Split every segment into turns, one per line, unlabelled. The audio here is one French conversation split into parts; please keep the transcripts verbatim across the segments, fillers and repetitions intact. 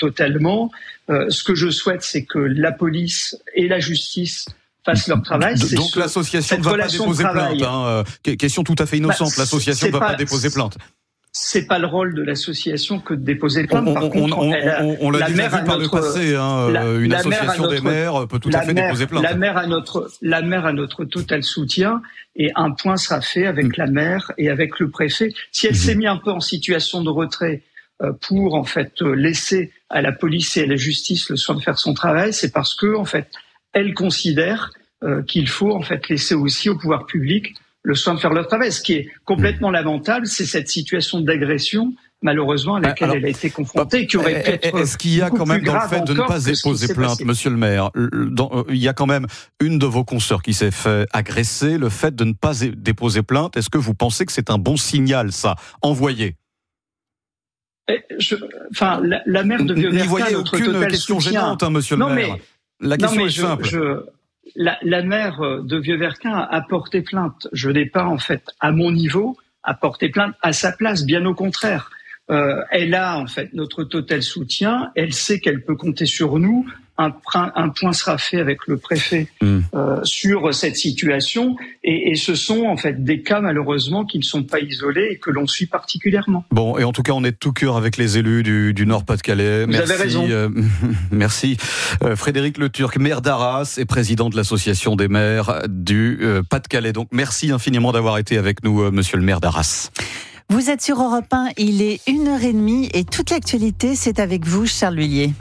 totalement. Euh, ce que je souhaite, c'est que la police et la justice fassent leur travail.
Donc,
c'est
donc
ce,
l'association ne va pas déposer de plainte. Hein. Question tout à fait innocente. Bah, l'association ne va pas, pas déposer plainte.
C'est pas le rôle de l'association que de déposer plainte. Par
on,
contre,
on,
elle a,
on, on l'a
la
déjà vu par
notre,
le passé. Hein,
la,
une
la
association
notre,
des maires peut tout à fait
mère,
déposer plainte.
La maire a notre, la maire a notre total soutien et un point sera fait avec mmh. la maire et avec le préfet. Si elle mmh. s'est mise un peu en situation de retrait euh, pour en fait laisser à la police et à la justice le soin de faire son travail, c'est parce que en fait elle considère euh, qu'il faut en fait laisser aussi au pouvoir public le soin de faire leur travail. Ce qui est complètement lamentable, c'est cette situation d'agression, malheureusement, à laquelle
Alors,
elle a été confrontée, qui aurait pu être
Est-ce qu'il y a quand même dans le fait de ne pas déposer plainte, passé. Monsieur le maire, dans, il y a quand même une de vos consoeurs qui s'est fait agresser, le fait de ne pas déposer plainte, est-ce que vous pensez que c'est un bon signal, ça, envoyé?
Je, enfin, la, la maire de Vieux-Verc'h,
n'y voyez aucune question soutien. gênante, hein, monsieur
non,
le maire.
Mais,
la question
non, mais
est
je,
simple.
Je, La, la maire de Vieux-Verc'h a porté plainte. Je n'ai pas, en fait, à mon niveau, à porter plainte à sa place. Bien au contraire. Euh, elle a, en fait, notre total soutien. Elle sait qu'elle peut compter sur nous. Un, un point sera fait avec le préfet mmh. euh, sur cette situation. Et, et ce sont, en fait, des cas, malheureusement, qui ne sont pas isolés et que l'on suit particulièrement.
Bon, et en tout cas, on est de tout cœur avec les élus du, du Nord-Pas-de-Calais.
Vous
Merci,
avez raison.
Euh, merci. Euh, Frédéric Le Turc, maire d'Arras et président de l'association des maires du euh, Pas-de-Calais. Donc, merci infiniment d'avoir été avec nous, euh, monsieur le maire d'Arras.
Vous êtes sur Europe un, il est une heure trente et toute l'actualité, c'est avec vous, Charles Lhuillier.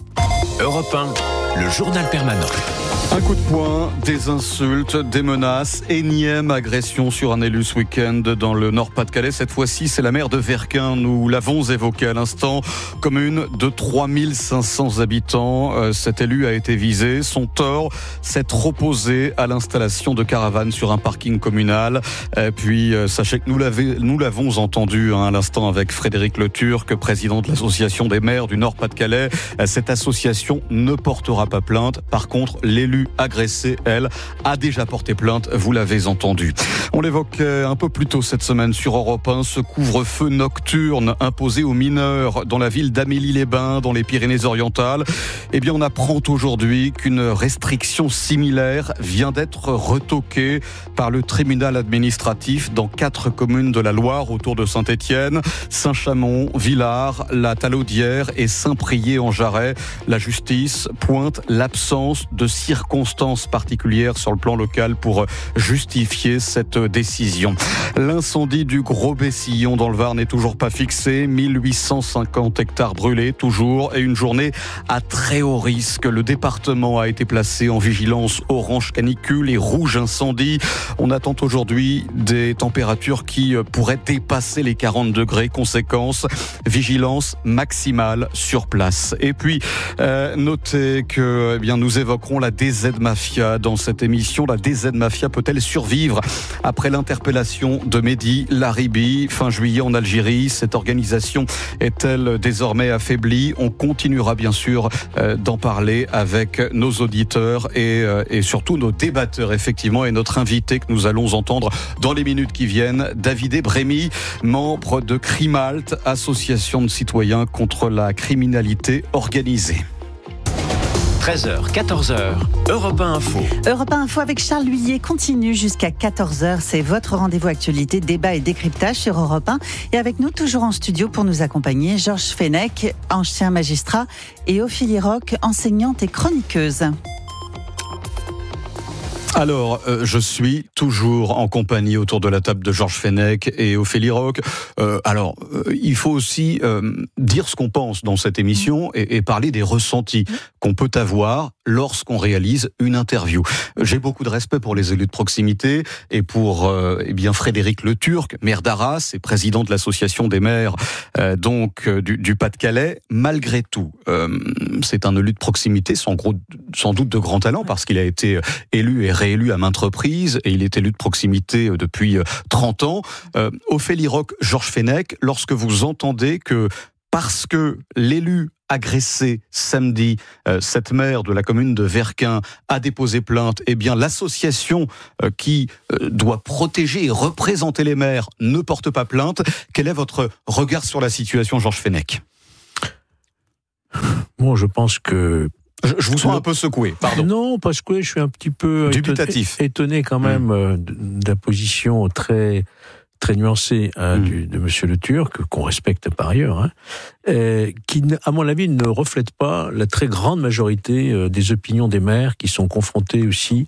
Europe un, le journal permanent.
Un coup de poing, des insultes, des menaces, énième agression sur un élu ce week-end dans le Nord-Pas-de-Calais. Cette fois-ci, c'est la maire de Verquin. Nous l'avons évoqué à l'instant. Commune de trois mille cinq cents habitants. Euh, cet élu a été visé. Son tort, s'être opposé à l'installation de caravanes sur un parking communal. Et puis, euh, sachez que nous, nous l'avons entendu hein, à l'instant avec Frédéric Le Turc, président de l'association des maires du Nord-Pas-de-Calais. Cette association ne portera pas plainte. Par contre, l'élu agressée, elle, a déjà porté plainte, vous l'avez entendu. On l'évoquait un peu plus tôt cette semaine sur Europe un, ce couvre-feu nocturne imposé aux mineurs dans la ville d'Amélie-les-Bains, dans les Pyrénées-Orientales. Eh bien, on apprend aujourd'hui qu'une restriction similaire vient d'être retoquée par le tribunal administratif dans quatre communes de la Loire autour de Saint-Étienne, Saint-Chamond, Villars, la Talaudière et Saint-Priest-en-Jarret. La justice pointe l'absence de circonstances particulières sur le plan local pour justifier cette décision. L'incendie du Gros Bessillon dans le Var n'est toujours pas fixé. mille huit cent cinquante hectares brûlés, toujours, et une journée à très haut risque. Le département a été placé en vigilance orange canicule et rouge incendie. On attend aujourd'hui des températures qui pourraient dépasser les quarante degrés. Conséquence, vigilance maximale sur place. Et puis, euh, notez que eh bien, nous évoquerons la D Z Mafia dans cette émission. La D Z Mafia peut-elle survivre après l'interpellation de Mehdi Laribi fin juillet en Algérie? Cette organisation est-elle désormais affaiblie? On continuera bien sûr euh, d'en parler avec nos auditeurs et, euh, et surtout nos débatteurs effectivement, et notre invité que nous allons entendre dans les minutes qui viennent, David Brémy, membre de Crimalt, association de citoyens contre la criminalité organisée.
treize heures, quatorze heures, Europe un Info.
Europe un Info avec Charles Lhuillier continue jusqu'à quatorze heures. C'est votre rendez-vous actualité, débat et décryptage sur Europe un. Et avec nous, toujours en studio pour nous accompagner, Georges Fenech, ancien magistrat, et Ophélie Roch, enseignante et chroniqueuse.
Alors, euh, je suis toujours en compagnie autour de la table de Georges Fenech et Ophélie Roch. Euh, alors, euh, il faut aussi euh, dire ce qu'on pense dans cette émission et, et parler des ressentis qu'on peut avoir lorsqu'on réalise une interview. J'ai beaucoup de respect pour les élus de proximité et pour euh, eh bien Frédéric Le Turc, maire d'Arras et président de l'association des maires euh, donc euh, du, du Pas-de-Calais. Malgré tout, euh, c'est un élu de proximité sans, gros, sans doute de grand talent parce qu'il a été élu et réélu à maintes reprises et il est élu de proximité depuis trente ans. Euh, Ophélie Roch, Georges Fenech, lorsque vous entendez que parce que l'élu agressé samedi, euh, cette maire de la commune de Verquin a déposé plainte, eh bien l'association euh, qui euh, doit protéger et représenter les maires ne porte pas plainte. Quel est votre regard sur la situation, Georges Fenech ?
Bon, je pense que...
Je, je vous sens un peu secoué, pardon.
Non, parce que je suis un petit peu
dubitatif,
étonné, étonné quand même mmh. de, de la position très très nuancée hein, mmh. du, de Monsieur Le Turc, qu'on respecte par ailleurs, hein, euh, qui, à mon avis, ne reflète pas la très grande majorité euh, des opinions des maires qui sont confrontés aussi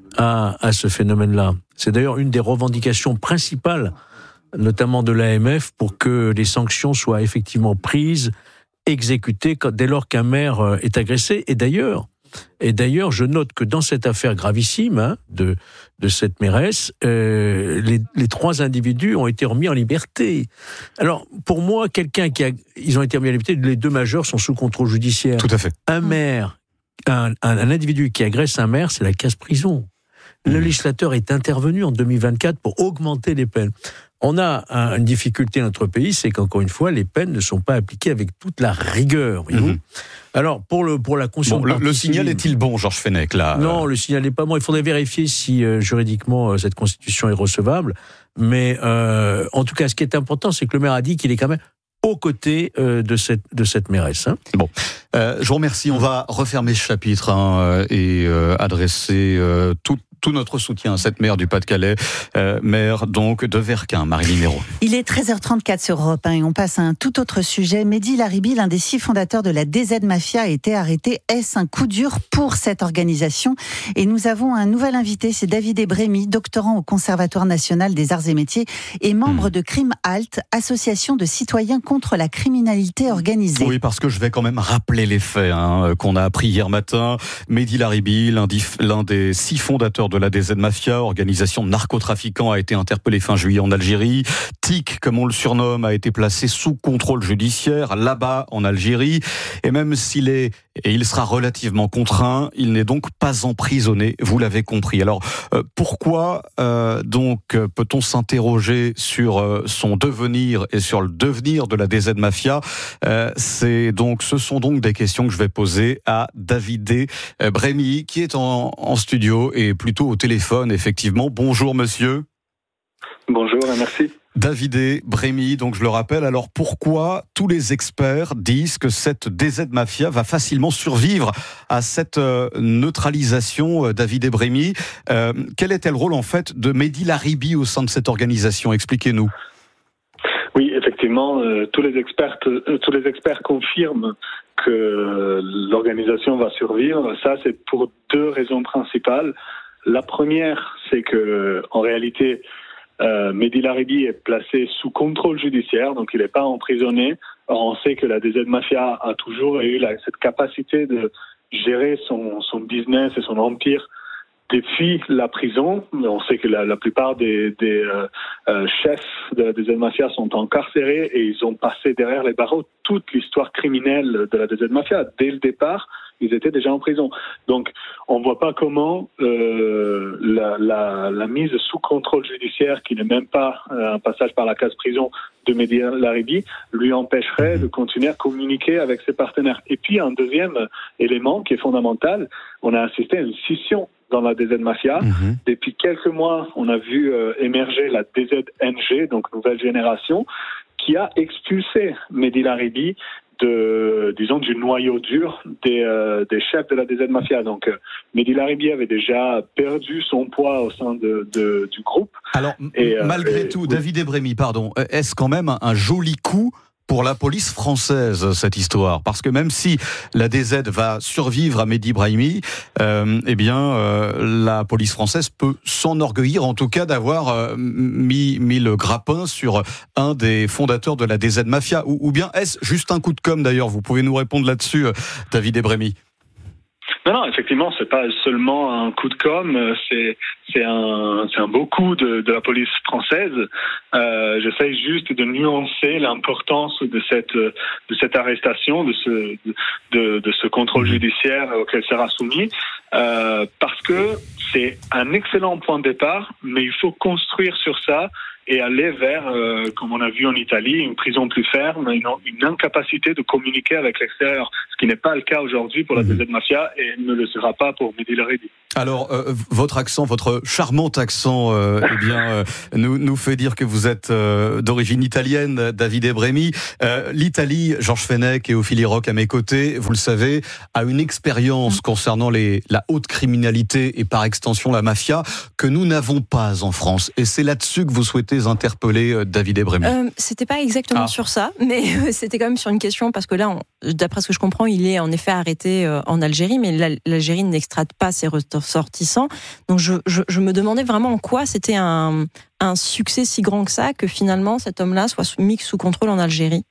à, à ce phénomène-là. C'est d'ailleurs une des revendications principales, notamment de l'A M F, pour que les sanctions soient effectivement prises, exécutées dès lors qu'un maire est agressé. Et d'ailleurs, et d'ailleurs, je note que dans cette affaire gravissime hein, de de cette mairesse, euh, les, les trois individus ont été remis en liberté. Alors, pour moi, quelqu'un qui a, ils ont été remis en liberté, les deux majeurs sont sous contrôle judiciaire.
Tout à fait.
Un maire, un, un, un individu qui agresse un maire, c'est la casse-prison. Le mmh. législateur est intervenu en deux mille vingt-quatre pour augmenter les peines. On a un, une difficulté dans notre pays, c'est qu'encore une fois, les peines ne sont pas appliquées avec toute la rigueur. Mmh. Alors, pour, le, pour la conscience...
Bon, le, le signal est-il bon, Georges Fenech, là ?
Non, le signal n'est pas bon. Il faudrait vérifier si euh, juridiquement euh, cette constitution est recevable. Mais euh, en tout cas, ce qui est important, c'est que le maire a dit qu'il est quand même aux côtés euh, de cette de cette mairesse. Hein.
Bon, euh, je vous remercie. On va refermer ce chapitre hein, et euh, adresser euh, tout tout notre soutien à cette maire du Pas-de-Calais, euh, maire donc de Verquin, Maryline Hérault.
Il est treize heures trente-quatre sur Europe un et on passe à un tout autre sujet. Mehdi Laribi, l'un des six fondateurs de la D Z Mafia, a été arrêté. Est-ce un coup dur pour cette organisation ? Et nous avons un nouvel invité, c'est David Ebremy, doctorant au Conservatoire national des arts et métiers et membre mmh. de Crime Halt, association de citoyens contre la criminalité organisée.
Oui, parce que je vais quand même rappeler les faits hein, qu'on a appris hier matin. Mehdi Laribi, l'un, l'un des six fondateurs de la D Z Mafia, organisation de narcotrafiquants, a été interpellé fin juillet en Algérie. T I C, comme on le surnomme, a été placé sous contrôle judiciaire là-bas en Algérie. Et même s'il est et il sera relativement contraint, il n'est donc pas emprisonné. Vous l'avez compris. Alors euh, pourquoi euh, donc peut-on s'interroger sur euh, son devenir et sur le devenir de la D Z Mafia ? euh, C'est donc, ce sont donc des questions que je vais poser à David Ebremy, qui est en, en studio et plutôt au téléphone, effectivement. Bonjour, monsieur.
Bonjour, merci.
David Ebremy, donc je le rappelle. Alors pourquoi tous les experts disent que cette D Z Mafia va facilement survivre à cette euh, neutralisation, euh, David Ebremy ? euh, Quel était le rôle en fait de Mehdi Laribi au sein de cette organisation ? Expliquez-nous.
Oui, effectivement, euh, tous les experts, euh, tous les experts confirment que l'organisation va survivre. Ça, c'est pour deux raisons principales. La première, c'est que en réalité, euh, Mehdi Laribi est placé sous contrôle judiciaire, donc il n'est pas emprisonné. Or, on sait que la D Z Mafia a toujours eu la, cette capacité de gérer son, son business et son empire depuis la prison. On sait que la, la plupart des, des euh, euh, chefs de la D Z Mafia sont incarcérés et ils ont passé derrière les barreaux toute l'histoire criminelle de la D Z Mafia. Dès le départ, ils étaient déjà en prison. Donc, on ne voit pas comment euh, la, la, la mise sous contrôle judiciaire, qui n'est même pas euh, un passage par la case prison de Mehdi Laribi, lui empêcherait de continuer à communiquer avec ses partenaires. Et puis, un deuxième élément qui est fondamental, on a assisté à une scission dans la D Z Mafia. Mmh. Depuis quelques mois, on a vu euh, émerger la D Z N G, donc nouvelle génération, qui a expulsé Mehdi Laribi de, disons, du noyau dur des, euh, des chefs de la D Z Mafia. Donc, euh, Mehdi Laribi avait déjà perdu son poids au sein de, de, du groupe.
Alors, et, euh, malgré et, tout, oui. David Ebremy, pardon, est-ce quand même un joli coup pour la police française, cette histoire? Parce que même si la D Z va survivre à Mehdi Brahimi, euh, eh bien, euh, la police française peut s'enorgueillir, en tout cas, d'avoir euh, mis, mis le grappin sur un des fondateurs de la D Z Mafia. Ou, ou bien est-ce juste un coup de com', d'ailleurs? Vous pouvez nous répondre là-dessus, David Ebremy.
Non, non, effectivement, c'est pas seulement un coup de com', c'est c'est un c'est un beau coup de, de la police française. Euh, j'essaye juste de nuancer l'importance de cette de cette arrestation, de ce de de ce contrôle judiciaire auquel sera soumis, euh, parce que c'est un excellent point de départ, mais il faut construire sur ça. et aller vers, euh, comme on a vu en Italie, une prison plus ferme, une, une incapacité de communiquer avec l'extérieur, ce qui n'est pas le cas aujourd'hui pour la D Z Mafia et ne le sera pas pour Mehdi Laredi.
Alors, euh, votre accent, votre charmant accent, euh, eh bien, euh, nous, nous fait dire que vous êtes euh, d'origine italienne, Davide Bremi. Euh, L'Italie, Georges Fenech et Ophélie Roch à mes côtés, vous le savez, a une expérience concernant les, la haute criminalité et par extension la mafia que nous n'avons pas en France. Et c'est là-dessus que vous souhaitez interpeller euh, Davide Bremi.
Euh, c'était pas exactement
ah.
sur ça, mais euh, c'était quand même sur une question, parce que là, on, d'après ce que je comprends, il est en effet arrêté euh, en Algérie, mais la, l'Algérie n'extrade pas ses ressortissants. Donc je, je, je me demandais vraiment en quoi c'était un, un succès si grand que ça, que finalement cet homme-là soit mis sous contrôle en Algérie.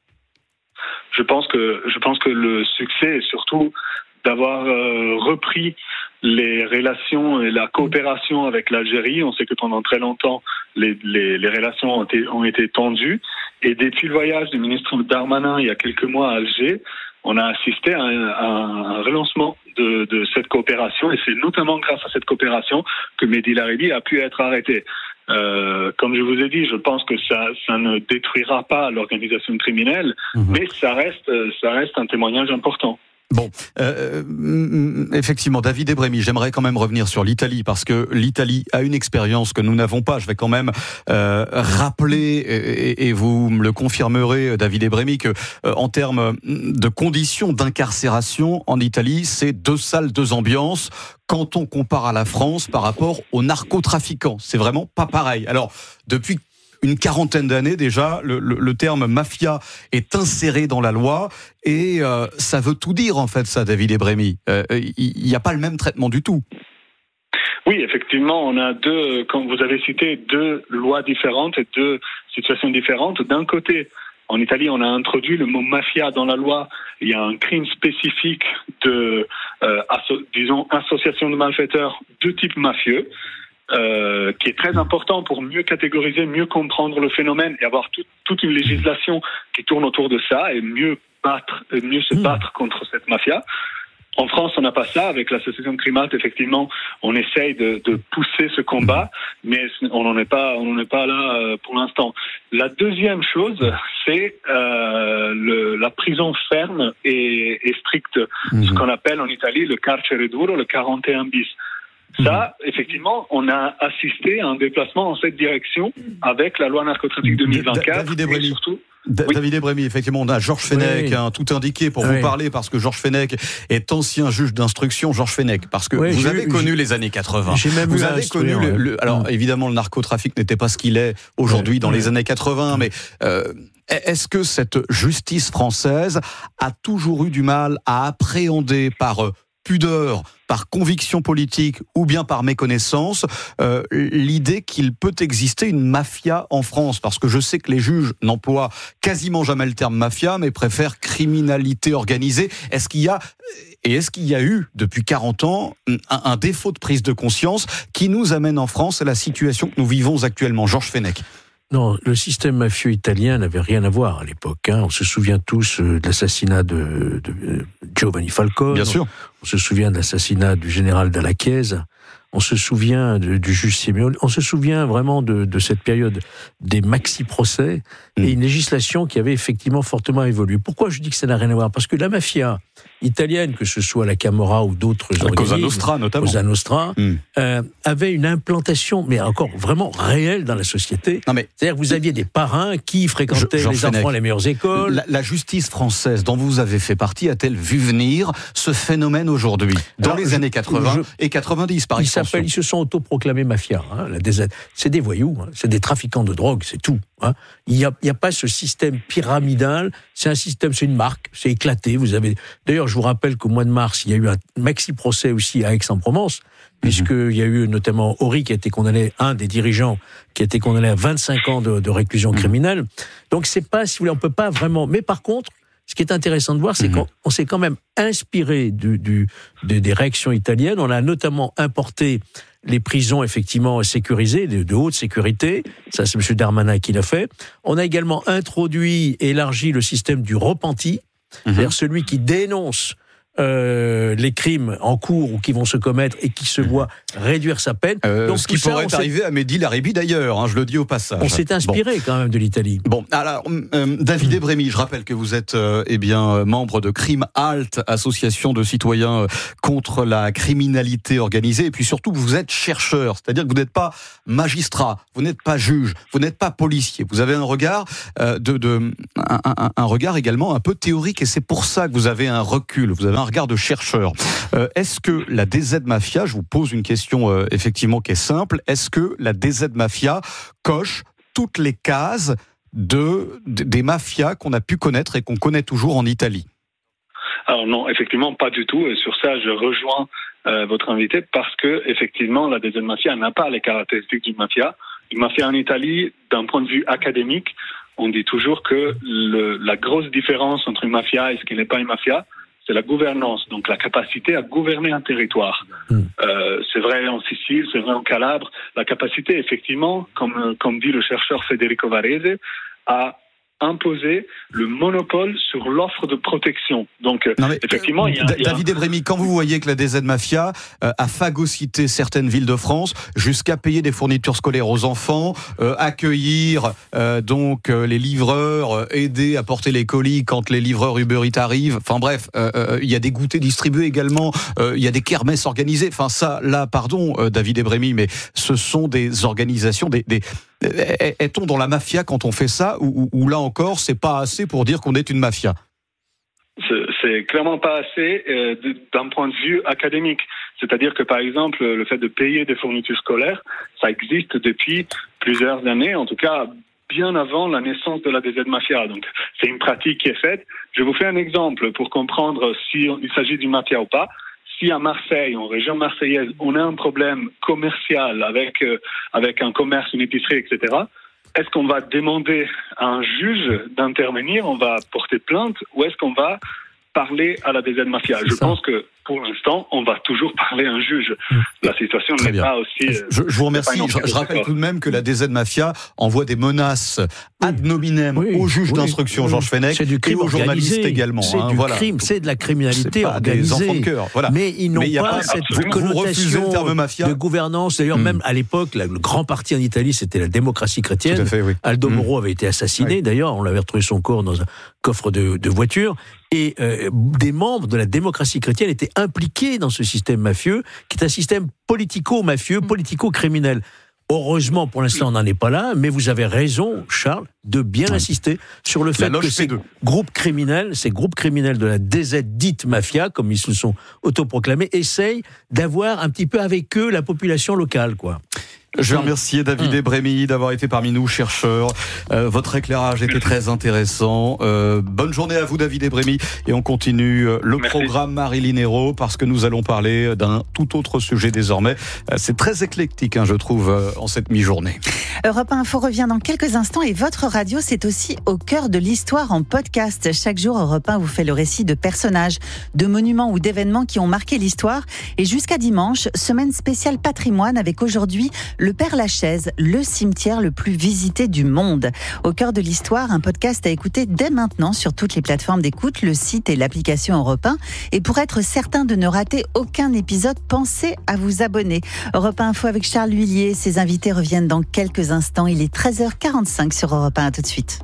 Je pense que, je pense que le succès est surtout d'avoir euh, repris les relations et la coopération avec l'Algérie. On sait que pendant très longtemps, les, les, les relations ont été, ont été tendues. Et depuis le voyage du ministre Darmanin il y a quelques mois à Alger, on a assisté à un, à un relancement de, de cette coopération. Et c'est notamment grâce à cette coopération que Mehdi Laredi a pu être arrêté. Euh, comme je vous ai dit, je pense que ça, ça ne détruira pas l'organisation criminelle, mmh. mais ça reste, ça reste un témoignage important.
Bon, euh, effectivement, Davide Bremi, j'aimerais quand même revenir sur l'Italie, parce que l'Italie a une expérience que nous n'avons pas. Je vais quand même euh, rappeler, et, et vous me le confirmerez, Davide Bremi, que euh, en termes de conditions d'incarcération en Italie, c'est deux salles, deux ambiances. Quand on compare à la France par rapport aux narcotrafiquants, c'est vraiment pas pareil. Alors, depuis une quarantaine d'années déjà, le, le, le terme mafia est inséré dans la loi et euh, ça veut tout dire en fait, ça, Davide Bremi. Il euh, n'y a pas le même traitement du tout.
Oui, effectivement, on a deux, comme vous avez cité, deux lois différentes et deux situations différentes. D'un côté, en Italie, on a introduit le mot mafia dans la loi. Il y a un crime spécifique de, euh, asso- disons, association de malfaiteurs de type mafieux. Euh, qui est très important pour mieux catégoriser, mieux comprendre le phénomène et avoir tout, toute une législation qui tourne autour de ça et mieux battre, et mieux se battre contre cette mafia. En France, on n'a pas ça. Avec l'association de Crimalt, effectivement, on essaye de, de pousser ce combat, mais on n'en est pas, on n'en est pas là euh, pour l'instant. La deuxième chose, c'est euh, le, la prison ferme et, et stricte, mmh. ce qu'on appelle en Italie le carcere duro, le quarante et un bis. Ça, effectivement, on a assisté à un déplacement en cette direction avec la loi narcotrafic deux mille vingt-quatre.
David Bremi.
Surtout...
D- oui. David Bremi, effectivement, on a Georges Fenech, oui. hein, tout indiqué pour oui. vous parler, parce que Georges Fenech est ancien juge d'instruction. Georges Fenech, parce que oui, vous avez connu les années quatre-vingts.
J'ai même
vous avez connu le, le, alors mmh. évidemment, le narcotrafic n'était pas ce qu'il est aujourd'hui ouais. dans ouais. les années quatre-vingts, mais euh, est-ce que cette justice française a toujours eu du mal à appréhender par euh, pudeur, par conviction politique ou bien par méconnaissance, euh, l'idée qu'il peut exister une mafia en France? Parce que je sais que les juges n'emploient quasiment jamais le terme mafia, mais préfèrent criminalité organisée. Est-ce qu'il y a, et est-ce qu'il y a eu, depuis quarante ans, un, un défaut de prise de conscience qui nous amène en France à la situation que nous vivons actuellement? Georges Fenech.
Non, le système mafieux italien n'avait rien à voir à l'époque. Hein. On se souvient tous de l'assassinat de, de Giovanni Falcone.
Bien sûr.
On se souvient de l'assassinat du général Dalla Chiesa. On se souvient de, du juge Simeone. On se souvient vraiment de, de cette période des maxi-procès mmh. et une législation qui avait effectivement fortement évolué. Pourquoi je dis que ça n'a rien à voir? Parce que la mafia italienne, que ce soit la Camorra ou d'autres
la
organismes,
Cosa Nostra notamment,
Cosa Nostra, mmh. euh, avait une implantation, mais encore vraiment réelle dans la société.
Non mais
c'est-à-dire que vous aviez des parrains qui fréquentaient je, les enfants à les meilleures écoles.
La, la justice française dont vous avez fait partie a-t-elle vu venir ce phénomène aujourd'hui, dans Alors, les je, années quatre-vingts je, et quatre-vingt-dix par exemple?
Ils se sont autoproclamés mafia. Hein, la D Z. C'est des voyous, hein, c'est des trafiquants de drogue, c'est tout. Hein. Il n'y a, il y a pas ce système pyramidal. C'est un système, c'est une marque, c'est éclaté. Vous avez. D'ailleurs, je vous rappelle qu'au mois de mars, il y a eu un maxi procès aussi à Aix-en-Provence, mmh. puisqu'il y a eu notamment Horry qui a été condamné, un des dirigeants qui a été condamné à vingt-cinq ans de, de réclusion mmh. criminelle. Donc c'est pas, si vous voulez, on peut pas vraiment. Mais par contre, ce qui est intéressant de voir, c'est mmh. qu'on on s'est quand même inspiré du, du, de, des réactions italiennes. On a notamment importé les prisons effectivement sécurisées, de, de haute sécurité. Ça, c'est M. Darmanin qui l'a fait. On a également introduit et élargi le système du repenti, mmh. c'est-à-dire celui qui dénonce euh, les crimes en cours ou qui vont se commettre et qui se voit réduire sa peine.
Euh,
Donc,
ce qui
ça,
pourrait arriver à Mehdi Laribi d'ailleurs, hein, je le dis au passage.
On s'est inspiré bon. quand même de l'Italie.
Bon, alors euh, David Ebremy, je rappelle que vous êtes euh, eh bien membre de Crime Halt, association de citoyens euh, contre la criminalité organisée, et puis surtout vous êtes chercheur, c'est-à-dire que vous n'êtes pas magistrat, vous n'êtes pas juge, vous n'êtes pas policier. Vous avez un regard euh, de, de un, un, un regard également un peu théorique, et c'est pour ça que vous avez un recul, vous avez un regard de chercheur. Euh, est-ce que la D Z Mafia, je vous pose une question euh, effectivement qui est simple, est-ce que la D Z Mafia coche toutes les cases de, de des mafias qu'on a pu connaître et qu'on connaît toujours en Italie?
Alors non, effectivement, pas du tout. Et sur ça, je rejoins euh, votre invité parce que effectivement, la D Z Mafia n'a pas les caractéristiques d'une mafia. Une mafia en Italie, d'un point de vue académique, on dit toujours que le, la grosse différence entre une mafia et ce qui n'est pas une mafia, c'est la gouvernance, donc la capacité à gouverner un territoire. Mmh. Euh, c'est vrai en Sicile, c'est vrai en Calabre. La capacité, effectivement, comme, comme dit le chercheur Federico Varese, à imposer le monopole sur l'offre de protection. Donc, non mais, effectivement, il y a...
D- David Ebremy, quand vous voyez que la D Z Mafia euh, a phagocyté certaines villes de France jusqu'à payer des fournitures scolaires aux enfants, euh, accueillir euh, donc euh, les livreurs, euh, aider à porter les colis quand les livreurs Uber Eats arrivent, enfin bref, il euh, euh, y a des goûters distribués également, il euh, y a des kermesses organisées, enfin ça, là, pardon, euh, David Ebremy, mais ce sont des organisations, des... des est-on dans la mafia quand on fait ça, ou, ou là encore, c'est pas assez pour dire qu'on est une mafia?
C'est, c'est clairement pas assez euh, d'un point de vue académique. C'est-à-dire que, par exemple, le fait de payer des fournitures scolaires, ça existe depuis plusieurs années, en tout cas bien avant la naissance de la D Z Mafia. Donc, c'est une pratique qui est faite. Je vous fais un exemple pour comprendre s'il s'agit d'une mafia ou pas. Si à Marseille, en région marseillaise, on a un problème commercial avec euh, avec un commerce, une épicerie, et cetera, est-ce qu'on va demander à un juge d'intervenir, on va porter plainte, ou est-ce qu'on va parler à la D Z Mafia? Je ça. pense que pour l'instant, on va toujours parler à un juge. La situation Très n'est bien. pas aussi... Euh,
je, je vous remercie. Je, je rappelle tout de même que la D Z Mafia envoie des menaces ad nominem oui, aux juges oui, d'instruction, oui. Georges Fenech,
c'est du crime
et aux journalistes
organisé.
également.
C'est
hein,
du
voilà.
crime, c'est de la criminalité
c'est pas
organisée.
Des enfants de cœur, voilà.
Mais ils n'ont Mais pas, pas cette connotation le terme mafia. de gouvernance. D'ailleurs, mmh. même à l'époque, le grand parti en Italie, c'était la démocratie chrétienne.
Tout à fait, oui.
Aldo mmh. Moro avait été assassiné. Oui. D'ailleurs, on avait retrouvé son corps dans un coffre de, de voiture. Et euh, des membres de la démocratie chrétienne étaient impliqués dans ce système mafieux, qui est un système politico-mafieux, politico-criminel. Heureusement, pour l'instant, on n'en est pas là, mais vous avez raison, Charles, de bien insister sur le fait que ces groupes criminels, ces groupes criminels de la D Z dite mafia, comme ils se sont autoproclamés, essayent d'avoir un petit peu avec eux la population locale, quoi.
Je vais remercier David Ebremy d'avoir été parmi nous, chercheur. Euh, votre éclairage était très intéressant. Euh, bonne journée à vous, David Ebremy. Et on continue le Merci. programme Marilyn Hérault, parce que nous allons parler d'un tout autre sujet désormais. C'est très éclectique, hein, je trouve, en cette mi-journée.
Europe un Info revient dans quelques instants, et votre radio, c'est aussi au cœur de l'histoire en podcast. Chaque jour, Europe un vous fait le récit de personnages, de monuments ou d'événements qui ont marqué l'histoire. Et jusqu'à dimanche, semaine spéciale patrimoine, avec aujourd'hui le Père-Lachaise, le cimetière le plus visité du monde. Au cœur de l'histoire, un podcast à écouter dès maintenant sur toutes les plateformes d'écoute, le site et l'application Europe un. Et pour être certain de ne rater aucun épisode, pensez à vous abonner. Europe un Info avec Charles Huillier. Ses invités reviennent dans quelques instants. Il est treize heures quarante-cinq sur Europe un. À tout de suite.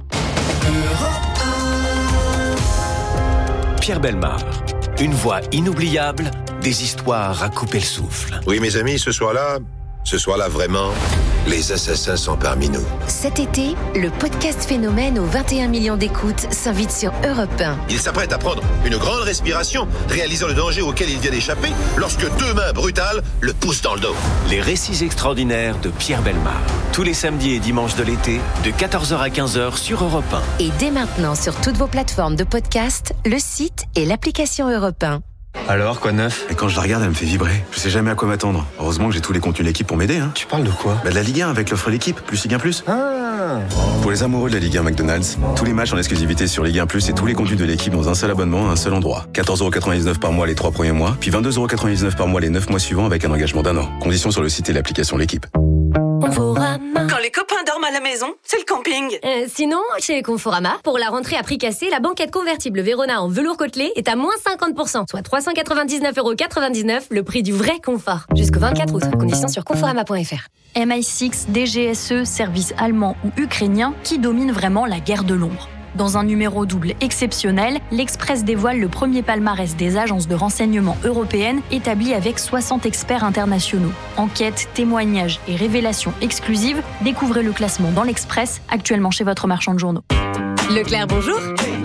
Pierre Bellemare, une voix inoubliable, des histoires à couper le souffle.
Oui, mes amis, ce soir-là... Ce soir-là, vraiment, les assassins sont parmi nous.
Cet été, le podcast Phénomène aux vingt et un millions d'écoutes s'invite sur Europe un.
Il s'apprête à prendre une grande respiration, réalisant le danger auquel il vient d'échapper, lorsque deux mains brutales le poussent dans le dos.
Les récits extraordinaires de Pierre Bellemare. Tous les samedis et dimanches de l'été, de quatorze heures à quinze heures sur Europe un.
Et dès maintenant sur toutes vos plateformes de podcast, le site et l'application Europe un.
Alors, quoi de neuf?
Et quand je la regarde, elle me fait vibrer. Je sais jamais à quoi m'attendre. Heureusement que j'ai tous les contenus de l'équipe pour m'aider. Hein.
Tu parles de quoi?
Bah de la Ligue un avec l'offre l'équipe, plus Ligue un plus.
Ah.
Pour les amoureux de la Ligue un McDonald's, tous les matchs en exclusivité sur Ligue un plus et tous les contenus de l'équipe dans un seul abonnement à un seul endroit. quatorze euros quatre-vingt-dix-neuf par mois les trois premiers mois, puis vingt-deux euros quatre-vingt-dix-neuf par mois les neuf mois suivants avec un engagement d'un an. Conditions sur le site et l'application l'équipe.
On vous ramène. Quand
les copains dorment à la maison, c'est le camping.
Euh, sinon, chez Conforama, pour la rentrée à prix cassé, la banquette convertible Vérona en velours côtelé est à moins cinquante pour cent, soit trois cent quatre-vingt-dix-neuf euros quatre-vingt-dix-neuf, le prix du vrai confort. Jusqu'au vingt-quatre août, conditions sur conforama point f r.
M I six, D G S E, service allemand ou ukrainien, qui domine vraiment la guerre de l'ombre. Dans un numéro double exceptionnel, l'Express dévoile le premier palmarès des agences de renseignement européennes établi avec soixante experts internationaux. Enquêtes, témoignages et révélations exclusives, découvrez le classement dans l'Express, actuellement chez votre marchand de journaux.
Leclerc, bonjour.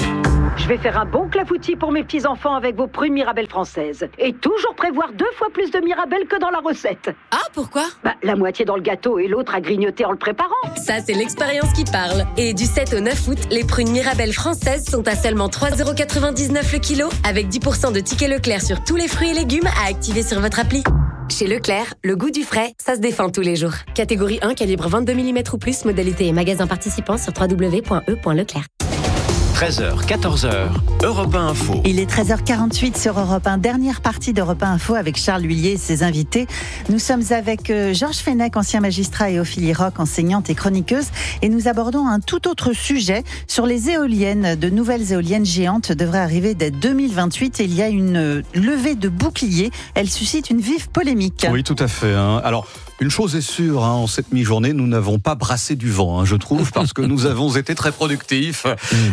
Je vais faire un bon clafoutis pour mes petits-enfants avec vos prunes Mirabelle françaises. Et toujours prévoir deux fois plus de Mirabelle que dans la recette.
Ah, pourquoi ?
Bah, la moitié dans le gâteau et l'autre à grignoter en le préparant.
Ça, c'est l'expérience qui parle. Et du sept au neuf août, les prunes Mirabelle françaises sont à seulement trois euros quatre-vingt-dix-neuf le kilo, avec dix pour cent de tickets Leclerc sur tous les fruits et légumes à activer sur votre appli. Chez Leclerc, le goût du frais, ça se défend tous les jours. Catégorie un, calibre vingt-deux millimètres ou plus, modalité et magasin participant sur w w w point e point leclerc.
treize heures, quatorze heures, Europe un Info.
Il est treize heures quarante-huit sur Europe un, dernière partie d'Europe un Info avec Charles Huillier et ses invités. Nous sommes avec euh, Georges Fenech, ancien magistrat, et Ophélie Roch, enseignante et chroniqueuse, et nous abordons un tout autre sujet sur les éoliennes. De nouvelles éoliennes géantes devraient arriver dès deux mille vingt-huit et il y a une euh, levée de boucliers. Elle suscite une vive polémique.
Oui, tout à fait. Hein. Alors, une chose est sûre, hein, en cette mi-journée, nous n'avons pas brassé du vent, hein, je trouve, parce que nous avons été très productifs.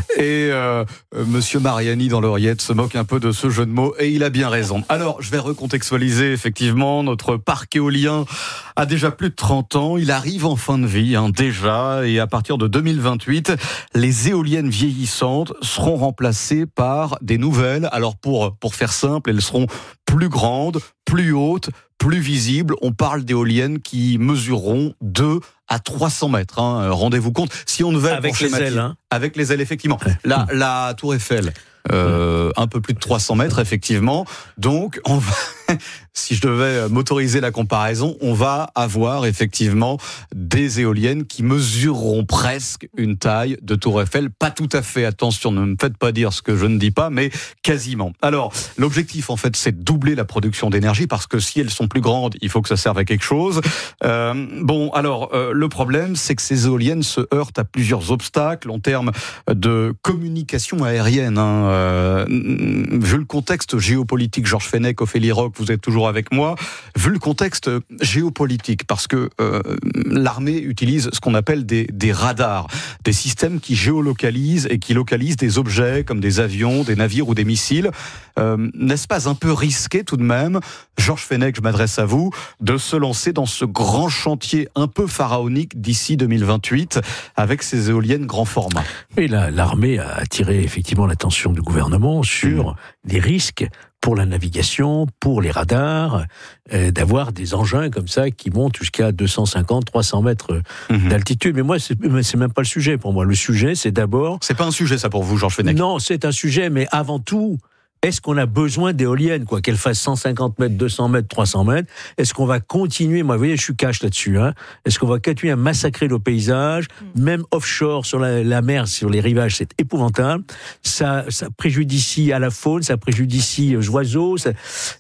Et euh, Monsieur Mariani, dans l'oreillette, se moque un peu de ce jeu de mots, et il a bien raison. Alors, je vais recontextualiser, effectivement, notre parc éolien a déjà plus de trente ans. Il arrive en fin de vie, hein, déjà, et à partir de deux mille vingt-huit, les éoliennes vieillissantes seront remplacées par des nouvelles. Alors, pour, pour faire simple, elles seront plus grandes, plus hautes, plus visibles. On parle d'éoliennes qui mesureront deux à trois cents mètres. Hein. Rendez-vous compte, si on devait...
Avec les ailes. Hein.
Avec les ailes, effectivement. La, la Tour Eiffel, euh, un peu plus de trois cents mètres, effectivement. Donc, on va... si je devais m'autoriser la comparaison, on va avoir effectivement des éoliennes qui mesureront presque une taille de Tour Eiffel. Pas tout à fait, attention, ne me faites pas dire ce que je ne dis pas, mais quasiment. Alors, l'objectif, en fait, c'est de doubler la production d'énergie, parce que si elles sont plus grandes, il faut que ça serve à quelque chose. Euh, bon, alors, euh, le problème, c'est que ces éoliennes se heurtent à plusieurs obstacles en termes de communication aérienne. Hein. Euh, vu le contexte géopolitique, Georges Fenech, Ophélie Roch, vous êtes toujours avec moi, vu le contexte géopolitique, parce que euh, l'armée utilise ce qu'on appelle des, des radars, des systèmes qui géolocalisent et qui localisent des objets comme des avions, des navires ou des missiles. Euh, n'est-ce pas un peu risqué tout de même, Georges Fenech, je m'adresse à vous, de se lancer dans ce grand chantier un peu pharaonique d'ici deux mille vingt-huit avec ces éoliennes grand format?
Et là, l'armée a attiré effectivement l'attention du gouvernement sur mmh. les risques pour la navigation, pour les radars, euh, d'avoir des engins comme ça qui montent jusqu'à deux cent cinquante, trois cents mètres mmh. d'altitude. Mais moi, c'est, c'est même pas le sujet pour moi. Le sujet, c'est d'abord...
C'est pas un sujet, ça, pour vous, Georges Fenech?
Non, c'est un sujet, mais avant tout... Est-ce qu'on a besoin d'éoliennes, quoi, qu'elles fassent cent cinquante mètres, deux cents mètres, trois cents mètres? Est-ce qu'on va continuer, moi, vous voyez, je suis cash là-dessus, hein. Est-ce qu'on va continuer à massacrer nos paysages, mmh. même offshore, sur la, la mer, sur les rivages, c'est épouvantable. Ça, ça préjudicie à la faune, ça préjudicie aux oiseaux, ça,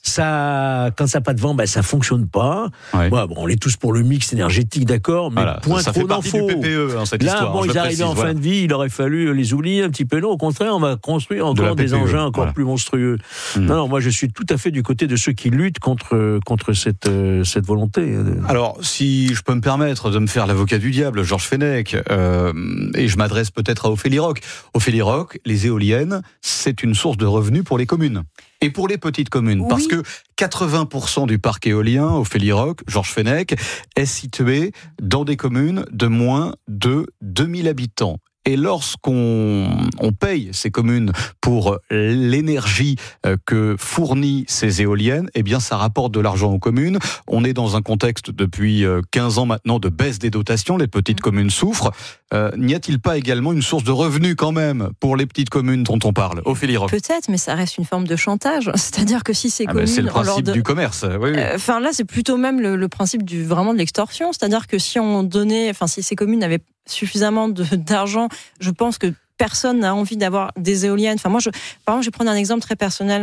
ça quand ça n'a pas de vent, ben, ça fonctionne pas. Ouais. Ouais, bon, on est tous pour le mix énergétique, d'accord, mais voilà, point
ça
trop
fait partie
d'infos.
du P P E, hein, cette
Là,
histoire,
bon, ils arrivaient en voilà. fin de vie, il aurait fallu les oublier un petit peu. Non, au contraire, on va construire encore des engins encore voilà. plus monstrueux. Mmh. Non, non, moi je suis tout à fait du côté de ceux qui luttent contre, contre cette, euh, cette volonté.
Alors, si je peux me permettre de me faire l'avocat du diable, Georges Fenech, euh, et je m'adresse peut-être à Ophélie Roch. Ophélie Roch, les éoliennes, c'est une source de revenus pour les communes. Et pour les petites communes, oui. parce que quatre-vingts pour cent du parc éolien, Ophélie Roch, Georges Fenech, est situé dans des communes de moins de deux mille habitants. Et lorsqu'on on paye ces communes pour l'énergie que fournit ces éoliennes, eh bien ça rapporte de l'argent aux communes. On est dans un contexte depuis quinze ans maintenant de baisse des dotations. Les petites communes souffrent. Euh, n'y a-t-il pas également une source de revenus quand même pour les petites communes dont on parle? Ophélie Roch.
Peut-être, mais ça reste une forme de chantage. C'est-à-dire que si ces ah communes...
Ben c'est le principe de... du commerce. Oui, oui.
Enfin euh, là, c'est plutôt même le, le principe du, vraiment de l'extorsion. C'est-à-dire que si on donnait... Enfin, si ces communes avaient suffisamment de, d'argent, je pense que personne n'a envie d'avoir des éoliennes. Enfin, moi, je, par exemple, je vais prendre un exemple très personnel.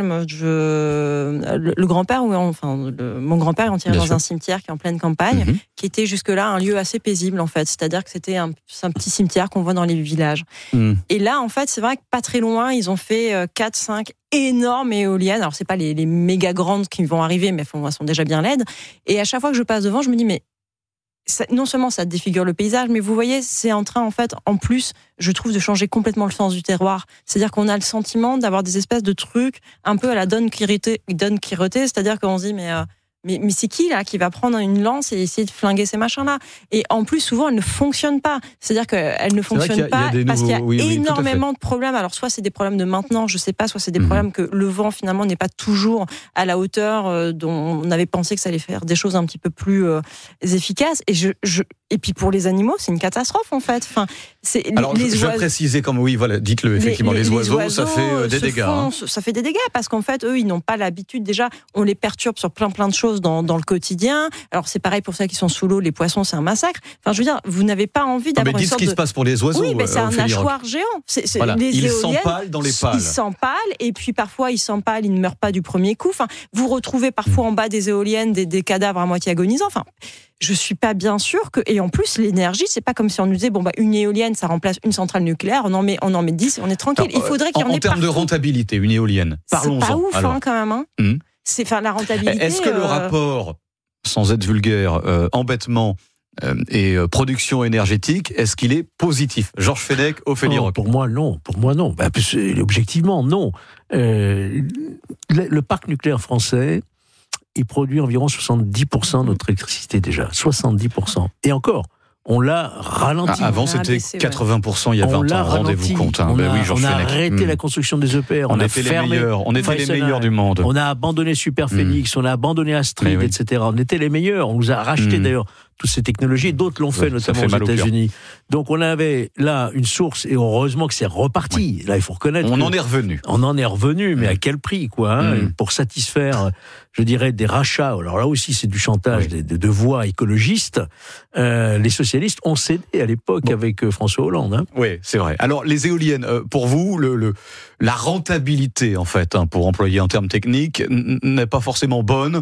Je, le, le grand-père, ou enfin, le, mon grand-père est enterré dans sûr. un cimetière qui est en pleine campagne, mm-hmm. qui était jusque-là un lieu assez paisible, en fait. C'est-à-dire que c'était un, un petit cimetière qu'on voit dans les villages. Mm. Et là, en fait, c'est vrai que pas très loin, ils ont fait quatre, cinq énormes éoliennes. Alors, c'est pas les, les méga grandes qui vont arriver, mais elles sont déjà bien laides. Et à chaque fois que je passe devant, je me dis, mais ça, non seulement ça défigure le paysage, mais vous voyez, c'est en train, en fait, en plus, je trouve, de changer complètement le sens du terroir. C'est-à-dire qu'on a le sentiment d'avoir des espèces de trucs un peu à la Don Quixote, Don Quixote, c'est-à-dire qu'on se dit, mais... Euh, Mais, mais c'est qui, là, qui va prendre une lance et essayer de flinguer ces machins-là? Et en plus, souvent, elles ne fonctionnent pas. C'est-à-dire qu'elles ne fonctionnent pas parce qu'il y a oui, oui, énormément de problèmes. Alors, soit c'est des problèmes de maintenance, je sais pas, soit c'est des mmh. problèmes que le vent, finalement, n'est pas toujours à la hauteur euh, dont on avait pensé que ça allait faire des choses un petit peu plus euh, efficaces. Et, je, je, et puis, pour les animaux, c'est une catastrophe, en fait. Enfin, c'est,
Alors,
les
je,
oiseaux...
je vais préciser, comme oui, voilà, dites-le, effectivement, les, les, les, oiseaux, les oiseaux, ça fait euh, des dégâts. Font, hein. Ça fait des dégâts parce qu'en fait, eux, ils n'ont pas l'habitude. Déjà, on les perturbe sur plein, plein de choses dans, dans le quotidien. Alors c'est pareil pour ceux qui sont sous l'eau, les poissons, c'est un massacre. Enfin, je veux dire, vous n'avez pas envie d'avoir non, mais
une sorte
dites ce qui
de...
se passe pour les oiseaux.
Oui, mais c'est
euh,
un nageoire géant. C'est, c'est,
voilà.
les
Ils
éoliennes,
s'empalent dans les pales.
Ils s'empalent et puis parfois ils s'empalent, ils ne meurent pas du premier coup. Enfin, vous retrouvez parfois en bas des éoliennes des, des cadavres à moitié agonisants. Enfin, je suis pas bien sûre que, et en plus l'énergie, c'est pas comme si on nous disait bon bah une éolienne ça remplace une centrale nucléaire, on en met on en met dix et on est tranquille. Alors, il faudrait qu'il y en, en ait
en termes
partout.
de rentabilité, une éolienne. Parlons-en.
C'est pas ouf
alors.
Hein, quand même. Hein. Mmh. C'est enfin la rentabilité.
Est-ce que euh... le rapport, sans être vulgaire, euh, embêtement euh, et euh, production énergétique, est-ce qu'il est positif? Georges Fenech, Ophélie Roch.
Pour moi, non. Pour moi, non. Bah, objectivement, non. Euh, le, le parc nucléaire français, il produit environ soixante-dix pour cent de notre électricité déjà. soixante-dix pour cent. Et encore, on l'a ralenti.
Ah, avant,
on
c'était
abaissé,
quatre-vingts pour cent il y a vingt ans. Rendez-vous compte. Hein.
On,
ben
a,
oui, Georges
on a
Fenech.
arrêté
mmh.
la construction des E P R.
On,
on a
était
fermé
les meilleurs. On était les meilleurs du monde.
On a abandonné Superphénix, mmh. on a abandonné Astrid, oui. et cetera. On était les meilleurs. On nous a racheté mmh. d'ailleurs toutes ces technologies. D'autres l'ont fait, oui, notamment fait aux États-Unis. Donc on avait là une source, et heureusement que c'est reparti. Oui. Là, il faut reconnaître.
On en est revenu.
On en est revenu, mais mmh. à quel prix, quoi hein, mmh. pour satisfaire, je dirais, des rachats. Alors là aussi, c'est du chantage oui. de, de, de voix écologistes. Euh, les socialistes ont cédé à l'époque bon. avec euh, François Hollande. Hein.
Oui, c'est vrai. Alors les éoliennes, euh, pour vous, le, le, la rentabilité, en fait, hein, pour employer un terme technique, n- n'est pas forcément bonne.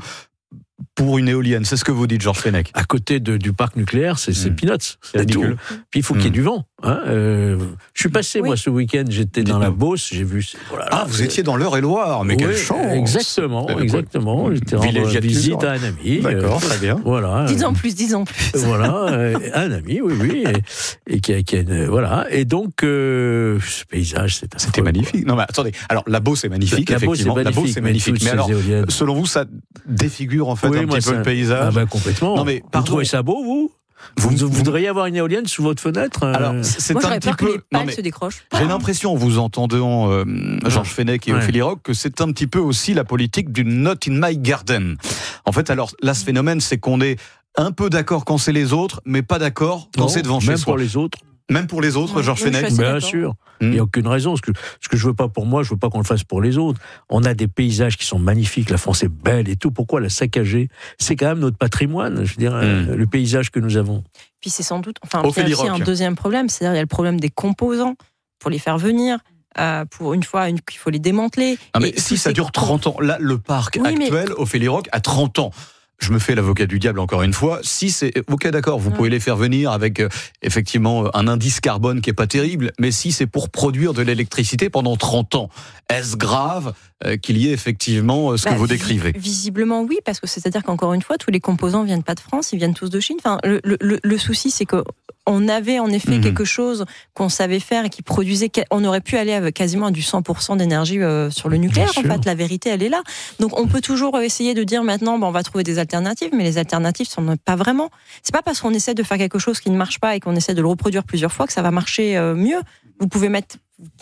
Pour une éolienne, c'est ce que vous dites, Georges Fenech.
À côté de, du parc nucléaire, c'est, c'est mmh. peanuts, c'est, c'est tout. Puis il faut mmh. qu'il y ait du vent. Hein. Euh, je suis passé, oui. moi, ce week-end, j'étais Dites-nous. dans la Beauce, j'ai vu... Voilà,
ah, vous étiez dans l'Eure-et-Loire, mais oui, quelle chance.
Exactement, exactement. J'étais rendre visite à un ami.
D'accord,
euh,
très bien.
Voilà.
Dis en plus, dis en plus.
Voilà, euh, un ami, oui, oui, et, et qui a, qui a une, voilà. Et donc, euh, ce paysage, c'est
C'était affreux, magnifique. Quoi. Non, mais attendez, alors la Beauce est magnifique, la effectivement. La Beauce est magnique, mais, mais alors, éoliennes. selon vous, ça défigure en fait oui, un petit peu le paysage.
Ah ben complètement.
Non mais
vous trouvez ça beau, vous Vous, vous, vous voudriez avoir une éolienne sous votre fenêtre?
Alors, c'est Moi, un petit peu. Que les pales se décrochent.
J'ai l'impression, en vous entendant, euh, Georges Fenech et ouais. Ophélie Roch, que c'est un petit peu aussi la politique du not in my garden. En fait, alors là, ce phénomène, c'est qu'on est un peu d'accord quand c'est les autres, mais pas d'accord quand non, c'est devant chez
même
soi.
Pour les autres.
Même pour les autres, ouais, Georges Fenech.
Bien sûr. Il n'y a aucune raison. Ce que, ce que je veux pas pour moi, je veux pas qu'on le fasse pour les autres. On a des paysages qui sont magnifiques. La France est belle et tout. Pourquoi la saccager? C'est quand même notre patrimoine. Je veux dire, mmh. le paysage que nous avons.
Puis c'est sans doute. Enfin, il y a aussi un deuxième problème. C'est-à-dire, il y a le problème des composants pour les faire venir. Euh, pour une fois, une, qu'il faut les démanteler.
Non, mais si ça dure trente ans, là, le parc oui, actuel, mais... Ophélie Roch, a trente ans. Je me fais l'avocat du diable encore une fois. Si c'est ok, d'accord, vous mmh. pouvez les faire venir avec euh, effectivement un indice carbone qui est pas terrible, mais si c'est pour produire de l'électricité pendant trente ans, est-ce grave euh, qu'il y ait effectivement euh, ce bah, que vous décrivez?
Visiblement oui, parce que c'est-à-dire qu'encore une fois, tous les composants viennent pas de France, ils viennent tous de Chine. Enfin, le, le, le souci, c'est que on avait en effet mmh. quelque chose qu'on savait faire et qui produisait. On aurait pu aller avec quasiment du cent pour cent d'énergie euh, sur le nucléaire. Bien en sûr. fait, la vérité, elle est là. Donc, on peut toujours essayer de dire maintenant, ben, on va trouver des alternatives, mais les alternatives sont pas vraiment. C'est pas parce qu'on essaie de faire quelque chose qui ne marche pas et qu'on essaie de le reproduire plusieurs fois que ça va marcher euh, mieux. Vous pouvez mettre.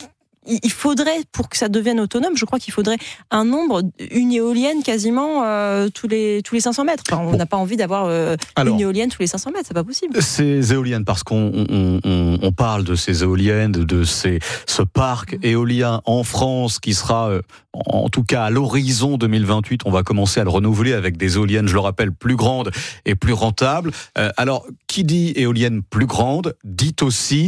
Il faudrait, pour que ça devienne autonome, je crois qu'il faudrait un nombre, une éolienne quasiment euh, tous les tous les cinq cents mètres. Enfin, on n'a bon. pas envie d'avoir euh, Alors, une éolienne tous les cinq cents mètres, c'est pas possible.
Ces éoliennes, parce qu'on on, on, on parle de ces éoliennes, de ces, ce parc éolien en France qui sera, euh, en tout cas à l'horizon deux mille vingt-huit, on va commencer à le renouveler avec des éoliennes, je le rappelle, plus grandes et plus rentables. Euh, alors, qui dit éolienne plus grande, dit aussi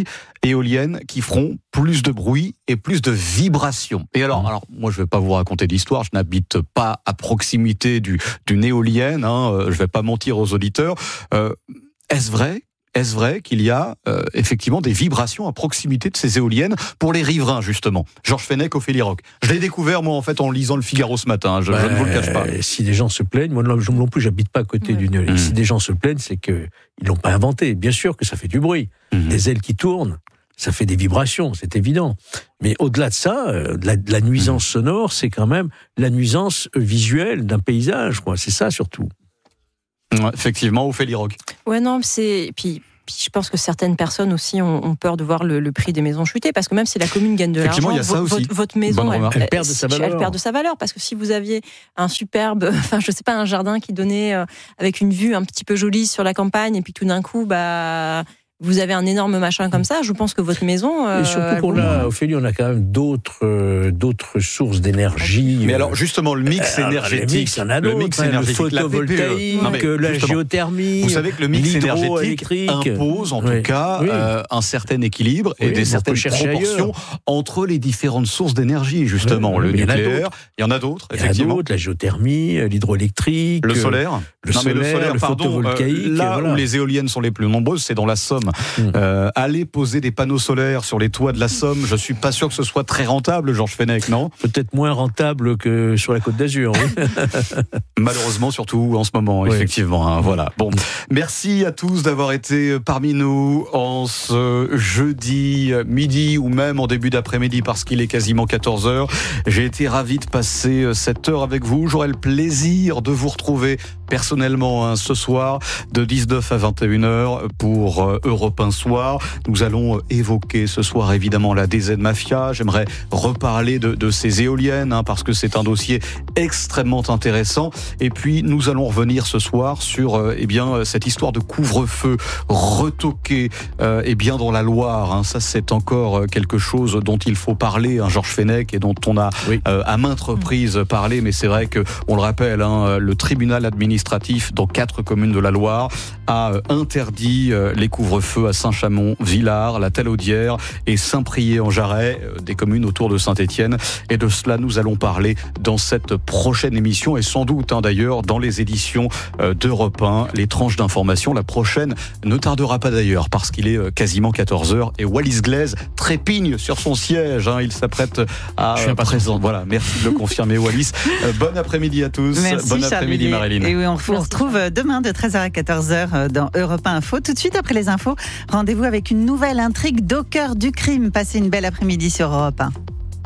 éoliennes qui feront plus de bruit et plus de vibrations. Et alors, alors moi je vais pas vous raconter d'histoire, je n'habite pas à proximité du, d'une éolienne, hein, euh, je vais pas mentir aux auditeurs. Euh, est-ce vrai Est-ce vrai qu'il y a euh, effectivement des vibrations à proximité de ces éoliennes pour les riverains, justement? Georges Fenech, Ophélie Roch. Je l'ai découvert, moi, en fait, en lisant le Figaro ce matin. Je, bah, je ne vous le cache pas.
Si des gens se plaignent, moi non, non plus, j'habite pas à côté ouais. d'une éolienne. Mmh. Si des gens se plaignent, c'est qu'ils l'ont pas inventé. Bien sûr que ça fait du bruit. Mmh. Des ailes qui tournent, ça fait des vibrations, c'est évident. Mais au-delà de ça, de la, de la nuisance mmh. sonore, c'est quand même la nuisance visuelle d'un paysage, quoi. C'est ça, surtout.
Ouais, effectivement, Ophélie Roch.
Ouais, non, c'est... Puis... Puis je pense que certaines personnes aussi ont, ont peur de voir le, le prix des maisons chuter, parce que même si la commune gagne de l'argent,
il y a ça
votre,
aussi.
votre maison, elle,
elle, perd de sa valeur.
elle perd de sa valeur, parce que si vous aviez un superbe, enfin je sais pas, un jardin qui donnait euh, avec une vue un petit peu jolie sur la campagne, et puis tout d'un coup, bah vous avez un énorme machin comme ça, je pense que votre maison... Euh,
et surtout qu'on a, Ophélie, on a quand même d'autres, euh, d'autres sources d'énergie.
Mais euh, alors, justement, le mix euh, énergétique... Le mix,
en a le mix énergétique, le photovoltaïque, non, mais, la géothermie...
Vous savez que le mix énergétique impose, en oui. tout cas, oui. euh, un certain équilibre oui, et des certaines proportions ailleurs. entre les différentes sources d'énergie, justement. Oui, le nucléaire, il y en a d'autres,
il y effectivement. En a d'autres, la géothermie, l'hydroélectrique...
Le solaire.
Le
non,
solaire,
mais le solaire,
le
pardon,
photovoltaïque...
Euh, là voilà. où les éoliennes sont les plus nombreuses, c'est dans la Somme. Mmh. Euh, aller poser des panneaux solaires sur les toits de la Somme, je suis pas sûr que ce soit très rentable, Georges Fenech, non?
Peut-être moins rentable que sur la Côte d'Azur. Oui.
Malheureusement, surtout en ce moment, oui. effectivement. Hein, voilà. Bon, merci à tous d'avoir été parmi nous en ce jeudi midi ou même en début d'après-midi parce qu'il est quasiment quatorze heures. J'ai été ravi de passer cette heure avec vous. J'aurai le plaisir de vous retrouver personnellement hein, ce soir de dix-neuf à vingt et une heures pour euh, Europe un Soir. Nous allons évoquer ce soir évidemment la D Z Mafia. J'aimerais reparler de, de ces éoliennes hein, parce que c'est un dossier extrêmement intéressant. Et puis nous allons revenir ce soir sur euh, eh bien cette histoire de couvre-feu retoqué euh, eh bien dans la Loire. Hein. Ça c'est encore quelque chose dont il faut parler, hein, Georges Fenech, et dont on a oui. euh, à maintes reprises parlé. Mais c'est vrai que on le rappelle, hein, le tribunal administratif dans quatre communes de la Loire a interdit les couvre-feux à Saint-Chamond, Villars, la Talaudière et Saint-Priest-en-Jarret, des communes autour de Saint-Étienne. Et de cela, nous allons parler dans cette prochaine émission et sans doute hein, d'ailleurs dans les éditions d'Europe un, les tranches d'information. La prochaine ne tardera pas d'ailleurs parce qu'il est quasiment quatorze heures et Wallis Glaise trépigne sur son siège. Hein, il s'apprête à présent. Voilà, merci de le confirmer, Wallis. Euh, bon après-midi à tous.
Merci,
bon après-midi, Marilyn.
Et oui, on vous retrouve demain de treize heures à quatorze heures dans Europe un Info. Tout de suite après les infos, rendez-vous avec une nouvelle intrigue d'au cœur du crime. Passez une belle après-midi sur Europe un.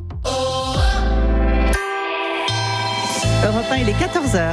Europe un, il est quatorze heures.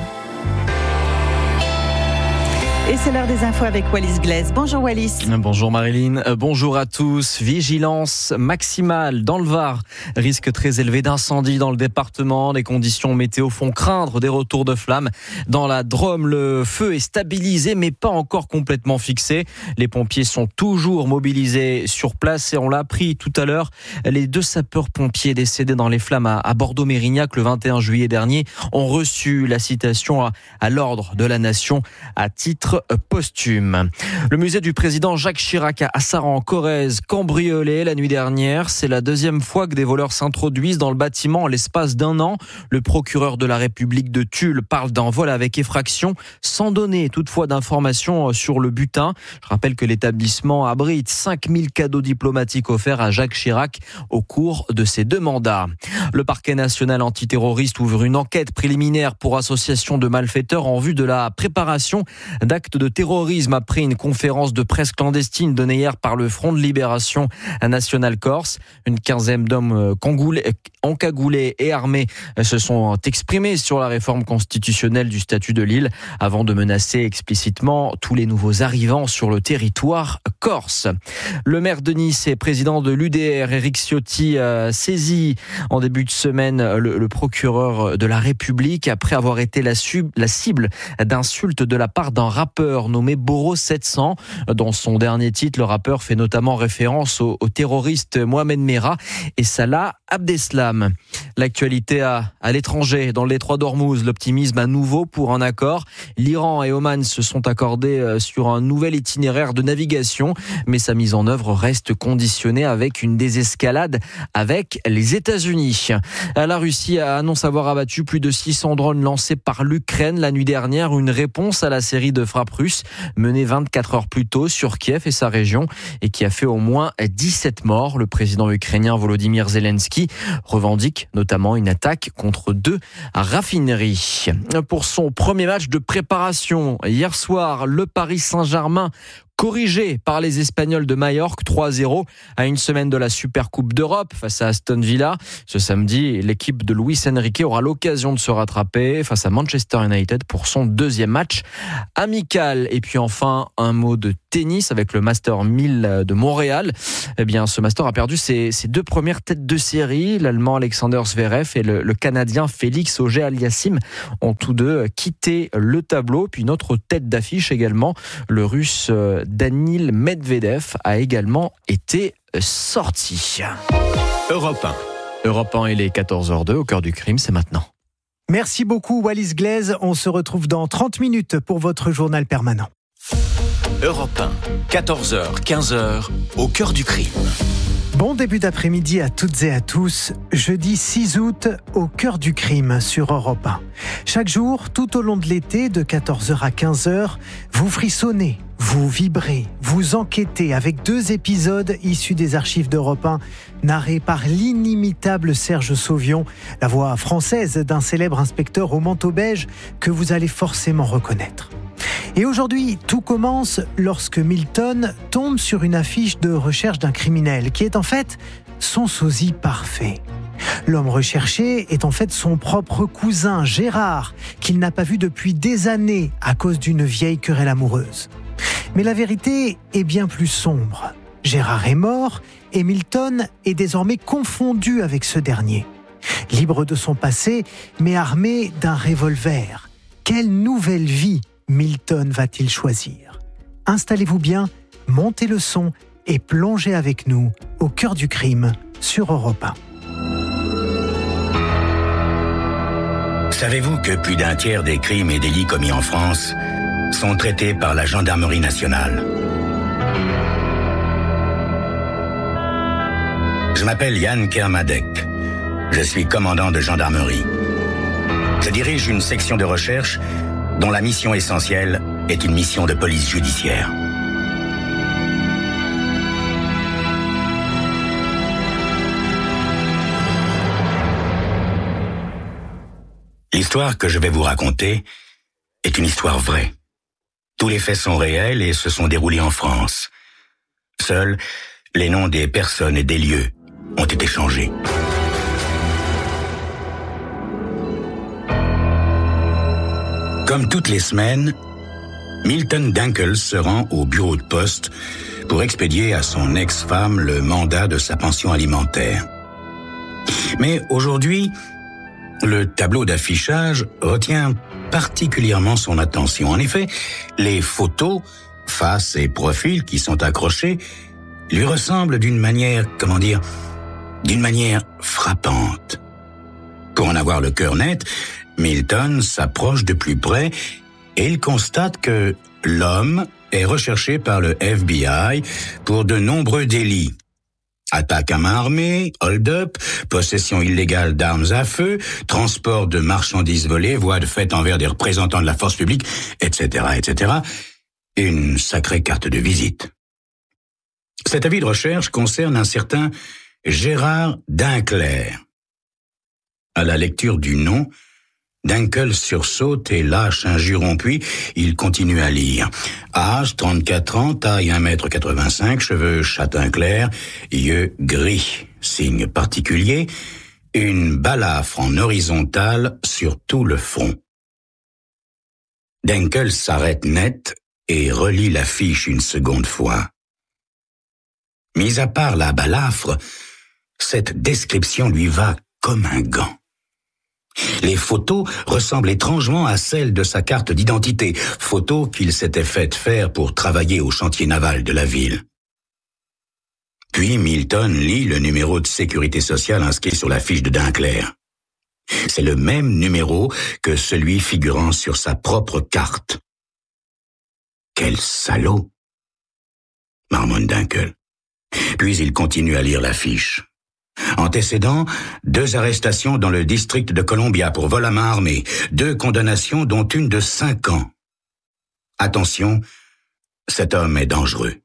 Et c'est l'heure des infos avec Wallis Glaise. Bonjour Wallis.
Bonjour Marilyn. Bonjour à tous. Vigilance maximale dans le Var. Risque très élevé d'incendie dans le département. Les conditions météo font craindre des retours de flammes. Dans la Drôme, le feu est stabilisé mais pas encore complètement fixé. Les pompiers sont toujours mobilisés sur place et on l'a appris tout à l'heure. Les deux sapeurs-pompiers décédés dans les flammes à Bordeaux-Mérignac le vingt et un juillet dernier ont reçu la citation à, à l'ordre de la nation à titre posthume. Le musée du président Jacques Chirac à Saran en Corrèze, cambriolé la nuit dernière. C'est la deuxième fois que des voleurs s'introduisent dans le bâtiment en l'espace d'un an. Le procureur de la République de Tulle parle d'un vol avec effraction, sans donner toutefois d'informations sur le butin. Je rappelle que l'établissement abrite cinq mille cadeaux diplomatiques offerts à Jacques Chirac au cours de ses deux mandats. Le parquet national antiterroriste ouvre une enquête préliminaire pour association de malfaiteurs en vue de la préparation d'actes de terrorisme après une conférence de presse clandestine donnée hier par le Front de Libération National Corse. Une quinzaine d'hommes encagoulés et armés se sont exprimés sur la réforme constitutionnelle du statut de l'île avant de menacer explicitement tous les nouveaux arrivants sur le territoire corse. Le maire de Nice et président de l'U D R, Éric Ciotti, a saisi en début de semaine le, le procureur de la République après avoir été la, sub, la cible d'insultes de la part d'un rappeur rappeur nommé Boro sept cents. Dans son dernier titre, le rappeur fait notamment référence aux, aux terroristes Mohamed Merah et Salah Abdeslam. L'actualité à, à l'étranger, dans le détroit d'Ormuz, l'optimisme à nouveau pour un accord. L'Iran et Oman se sont accordés sur un nouvel itinéraire de navigation, mais sa mise en œuvre reste conditionnée avec une désescalade avec les États-Unis. La Russie annonce avoir abattu plus de six cents drones lancés par l'Ukraine la nuit dernière, une réponse à la série de frappes russes menée vingt-quatre heures plus tôt sur Kiev et sa région et qui a fait au moins dix-sept morts. Le président ukrainien Volodymyr Zelensky revendique notamment une attaque contre deux raffineries. Pour son premier match de préparation, hier soir, le Paris Saint-Germain corrigé par les Espagnols de Majorque, trois zéro à une semaine de la Supercoupe d'Europe face à Aston Villa. Ce samedi, l'équipe de Luis Enrique aura l'occasion de se rattraper face à Manchester United pour son deuxième match amical. Et puis enfin, un mot de tennis avec le Master mille de Montréal. Eh bien, ce Master a perdu ses, ses deux premières têtes de série. L'Allemand Alexander Zverev et le, le Canadien Félix Auger-Aliassime ont tous deux quitté le tableau. Puis notre tête d'affiche également, le Russe Danil Medvedev a également été sorti.
Europe un.
Europe un, il est quatorze heures deux, au cœur du crime, c'est maintenant.
Merci beaucoup Wallis Glaise, on se retrouve dans trente minutes pour votre journal permanent.
Europe un, quatorze heures, quinze heures, au cœur du crime.
Bon début d'après-midi à toutes et à tous. Jeudi six août, au cœur du crime sur Europe un. Chaque jour, tout au long de l'été, de quatorze heures à quinze heures, vous frissonnez, vous vibrez, vous enquêtez avec deux épisodes issus des archives d'Europe un, narrés par l'inimitable Serge Sauvion, la voix française d'un célèbre inspecteur au manteau beige que vous allez forcément reconnaître. Et aujourd'hui, tout commence lorsque Milton tombe sur une affiche de recherche d'un criminel qui est en fait son sosie parfait. L'homme recherché est en fait son propre cousin, Gérard, qu'il n'a pas vu depuis des années à cause d'une vieille querelle amoureuse. Mais la vérité est bien plus sombre. Gérard est mort et Milton est désormais confondu avec ce dernier. Libre de son passé, mais armé d'un revolver. Quelle nouvelle vie Milton va-t-il choisir ? Installez-vous bien, montez le son et plongez avec nous au cœur du crime sur Europe un.
Savez-vous que plus d'un tiers des crimes et délits commis en France sont traités par la gendarmerie nationale ? Je m'appelle Yann Kermadec. Je suis commandant de gendarmerie. Je dirige une section de recherche dont la mission essentielle est une mission de police judiciaire. L'histoire que je vais vous raconter est une histoire vraie. Tous les faits sont réels et se sont déroulés en France. Seuls les noms des personnes et des lieux ont été changés. Comme toutes les semaines, Milton Dunkels se rend au bureau de poste pour expédier à son ex-femme le mandat de sa pension alimentaire. Mais aujourd'hui, le tableau d'affichage retient particulièrement son attention. En effet, les photos, faces et profils qui sont accrochés lui ressemblent d'une manière, comment dire, d'une manière frappante. Pour en avoir le cœur net, Milton s'approche de plus près et il constate que l'homme est recherché par le F B I pour de nombreux délits. Attaque à main armée, hold-up, possession illégale d'armes à feu, transport de marchandises volées, voies de fait envers des représentants de la force publique, et cetera, et cetera. Une sacrée carte de visite. Cet avis de recherche concerne un certain Gérard Dinclerc. À la lecture du nom, Dunkels sursaute et lâche un juron, puis il continue à lire. Âge, trente-quatre ans, taille un mètre quatre-vingt-cinq, cheveux châtain clair, yeux gris, signe particulier, une balafre en horizontale sur tout le front. Dunkels s'arrête net et relit l'affiche une seconde fois. Mis à part la balafre, cette description lui va comme un gant. Les photos ressemblent étrangement à celles de sa carte d'identité, photos qu'il s'était fait faire pour travailler au chantier naval de la ville. Puis Milton lit le numéro de sécurité sociale inscrit sur la fiche de Dinclair. C'est le même numéro que celui figurant sur sa propre carte. Quel salaud! Marmonne Dunkel. Puis il continue à lire la fiche. Antécédents, deux arrestations dans le district de Columbia pour vol à main armée, deux condamnations dont une de cinq ans. Attention, cet homme est dangereux.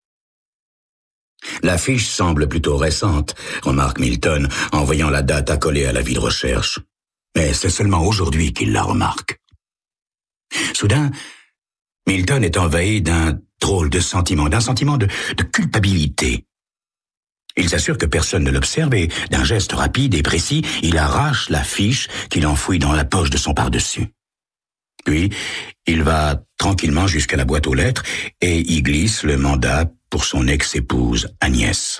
La fiche semble plutôt récente, remarque Milton, en voyant la date accolée à l'avis de recherche. Mais c'est seulement aujourd'hui qu'il la remarque. Soudain, Milton est envahi d'un drôle de sentiment, d'un sentiment de, de culpabilité. Il s'assure que personne ne l'observe et, d'un geste rapide et précis, il arrache la fiche qu'il enfouit dans la poche de son par-dessus. Puis, il va tranquillement jusqu'à la boîte aux lettres et y glisse le mandat pour son ex-épouse Agnès.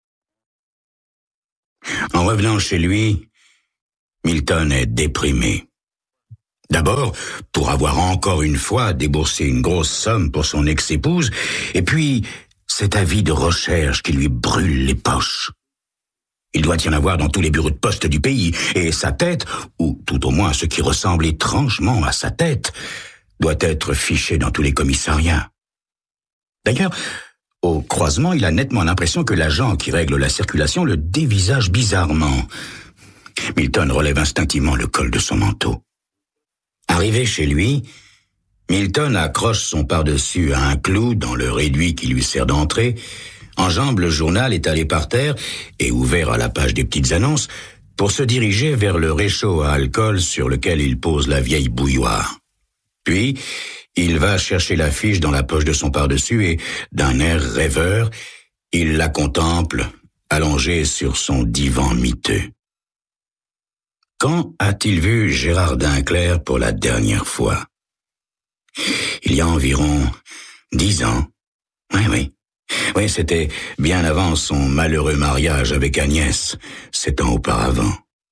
En revenant chez lui, Milton est déprimé. D'abord, pour avoir encore une fois déboursé une grosse somme pour son ex-épouse, et puis cet avis de recherche qui lui brûle les poches. Il doit y en avoir dans tous les bureaux de poste du pays, et sa tête, ou tout au moins ce qui ressemble étrangement à sa tête, doit être fichée dans tous les commissariats. D'ailleurs, au croisement, il a nettement l'impression que l'agent qui règle la circulation le dévisage bizarrement. Milton relève instinctivement le col de son manteau. Arrivé chez lui, Milton accroche son par-dessus à un clou dans le réduit qui lui sert d'entrée, enjambe le journal étalé par terre et ouvert à la page des petites annonces pour se diriger vers le réchaud à alcool sur lequel il pose la vieille bouilloire. Puis, il va chercher la fiche dans la poche de son par-dessus et, d'un air rêveur, il la contemple, allongée sur son divan miteux. Quand a-t-il vu Gérard Dinclair pour la dernière fois? Il y a environ dix ans. Oui, oui. Oui, c'était bien avant son malheureux mariage avec Agnès, sept ans auparavant.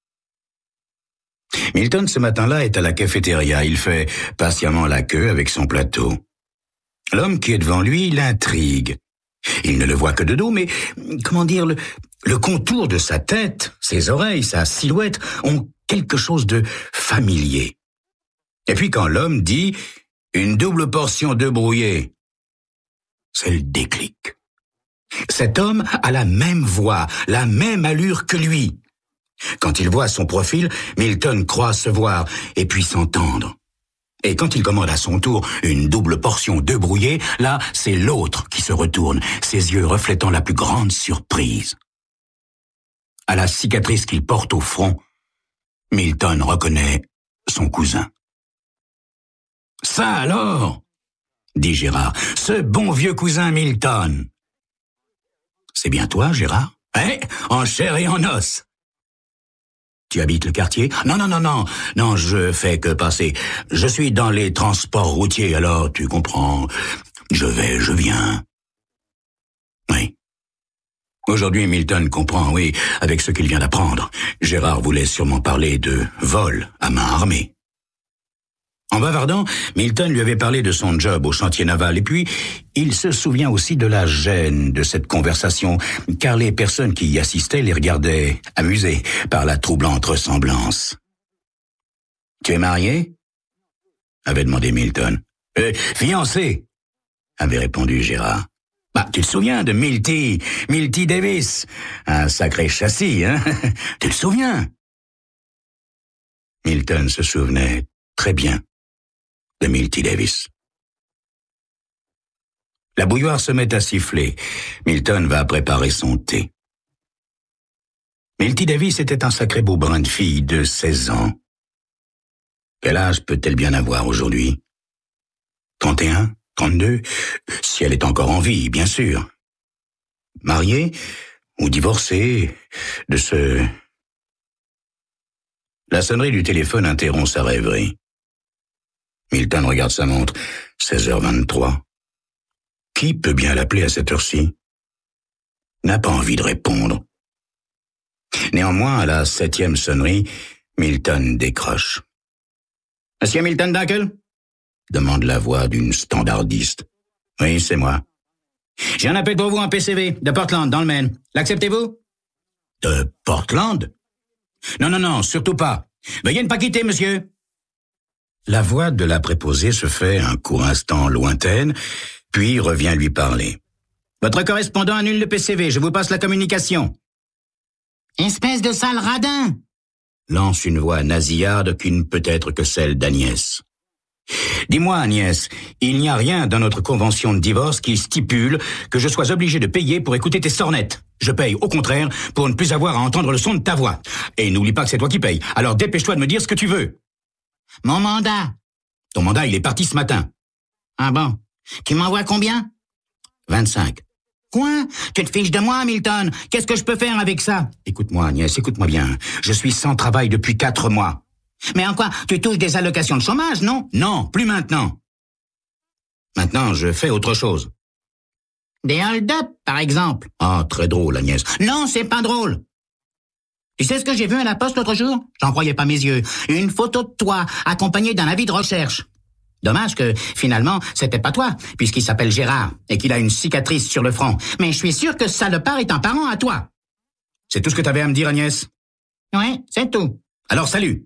Milton, ce matin-là, est à la cafétéria. Il fait patiemment la queue avec son plateau. L'homme qui est devant lui l'intrigue. Il ne le voit que de dos, mais, comment dire, le, le contour de sa tête, ses oreilles, sa silhouette ont quelque chose de familier. Et puis quand l'homme dit « une double portion d'œufs brouillés », c'est le déclic. Cet homme a la même voix, la même allure que lui. Quand il voit son profil, Milton croit se voir et puis s'entendre. Et quand il commande à son tour une double portion d'œufs brouillés, là, c'est l'autre qui se retourne, ses yeux reflétant la plus grande surprise. À la cicatrice qu'il porte au front, Milton reconnaît son cousin. « Ça alors !» dit Gérard. « Ce bon vieux cousin Milton !»« C'est bien toi, Gérard ? Eh, en chair et en os !»« Tu habites le quartier ? » ?»« Non, non, non, non, non, je fais que passer. Je suis dans les transports routiers, alors tu comprends. Je vais, je viens. » Oui. Aujourd'hui, Milton comprend, oui, avec ce qu'il vient d'apprendre. Gérard voulait sûrement parler de vol à main armée. En bavardant, Milton lui avait parlé de son job au chantier naval, et puis il se souvient aussi de la gêne de cette conversation, car les personnes qui y assistaient les regardaient, amusées par la troublante ressemblance. « Tu es marié ?» avait demandé Milton. Euh, « Fiancé ?» avait répondu Gérard. « Bah, tu te souviens de Milty, Milty Davis, un sacré châssis, hein? Tu te souviens ?» Milton se souvenait très bien de Milty Davis. La bouilloire se met à siffler. Milton va préparer son thé. Milty Davis était un sacré beau brin de fille de seize ans. Quel âge peut-elle bien avoir aujourd'hui? trente et un? trente-deux? Si elle est encore en vie, bien sûr. Mariée ou divorcée de ce... La sonnerie du téléphone interrompt sa rêverie. Milton regarde sa montre. seize heures vingt-trois. Qui peut bien l'appeler à cette heure-ci? N'a pas envie de répondre. Néanmoins, à la septième sonnerie, Milton décroche. « Monsieur Milton Dunkel ?» demande la voix d'une standardiste. « Oui, c'est moi. »« J'ai un appel pour vous en P C V, de Portland, dans le Maine. L'acceptez-vous ?»« De Portland ?»« Non, non, non, surtout pas. Veuillez ne pas quitter, monsieur. » La voix de la préposée se fait un court instant lointaine, puis revient lui parler. « Votre correspondant annule le P C V, je vous passe la communication. »« Espèce de sale radin !» lance une voix nasillarde qui ne peut être que celle d'Agnès. « Dis-moi, Agnès, il n'y a rien dans notre convention de divorce qui stipule que je sois obligé de payer pour écouter tes sornettes. Je paye, au contraire, pour ne plus avoir à entendre le son de ta voix. Et n'oublie pas que c'est toi qui payes, alors dépêche-toi de me dire ce que tu veux. »« Mon mandat ?»« Ton mandat, il est parti ce matin. »« Ah bon? Tu m'envoies combien ?»« vingt-cinq. »« Quoi? Tu te fiches de moi, Milton? Qu'est-ce que je peux faire avec ça? » Écoute-moi, Agnès, écoute-moi bien. Je suis sans travail depuis quatre mois. Mais en quoi? Tu touches des allocations de chômage, non? Non, plus maintenant. Maintenant, je fais autre chose. Des hold-up, par exemple. Ah, très drôle, Agnès. Non, c'est pas drôle. Tu sais ce que j'ai vu à la poste l'autre jour? J'en croyais pas mes yeux. Une photo de toi, accompagnée d'un avis de recherche. Dommage que, finalement, c'était pas toi, puisqu'il s'appelle Gérard, et qu'il a une cicatrice sur le front. Mais je suis sûr que salopard est un parent à toi. C'est tout ce que t'avais à me dire, Agnès? Ouais, c'est tout. Alors, salut.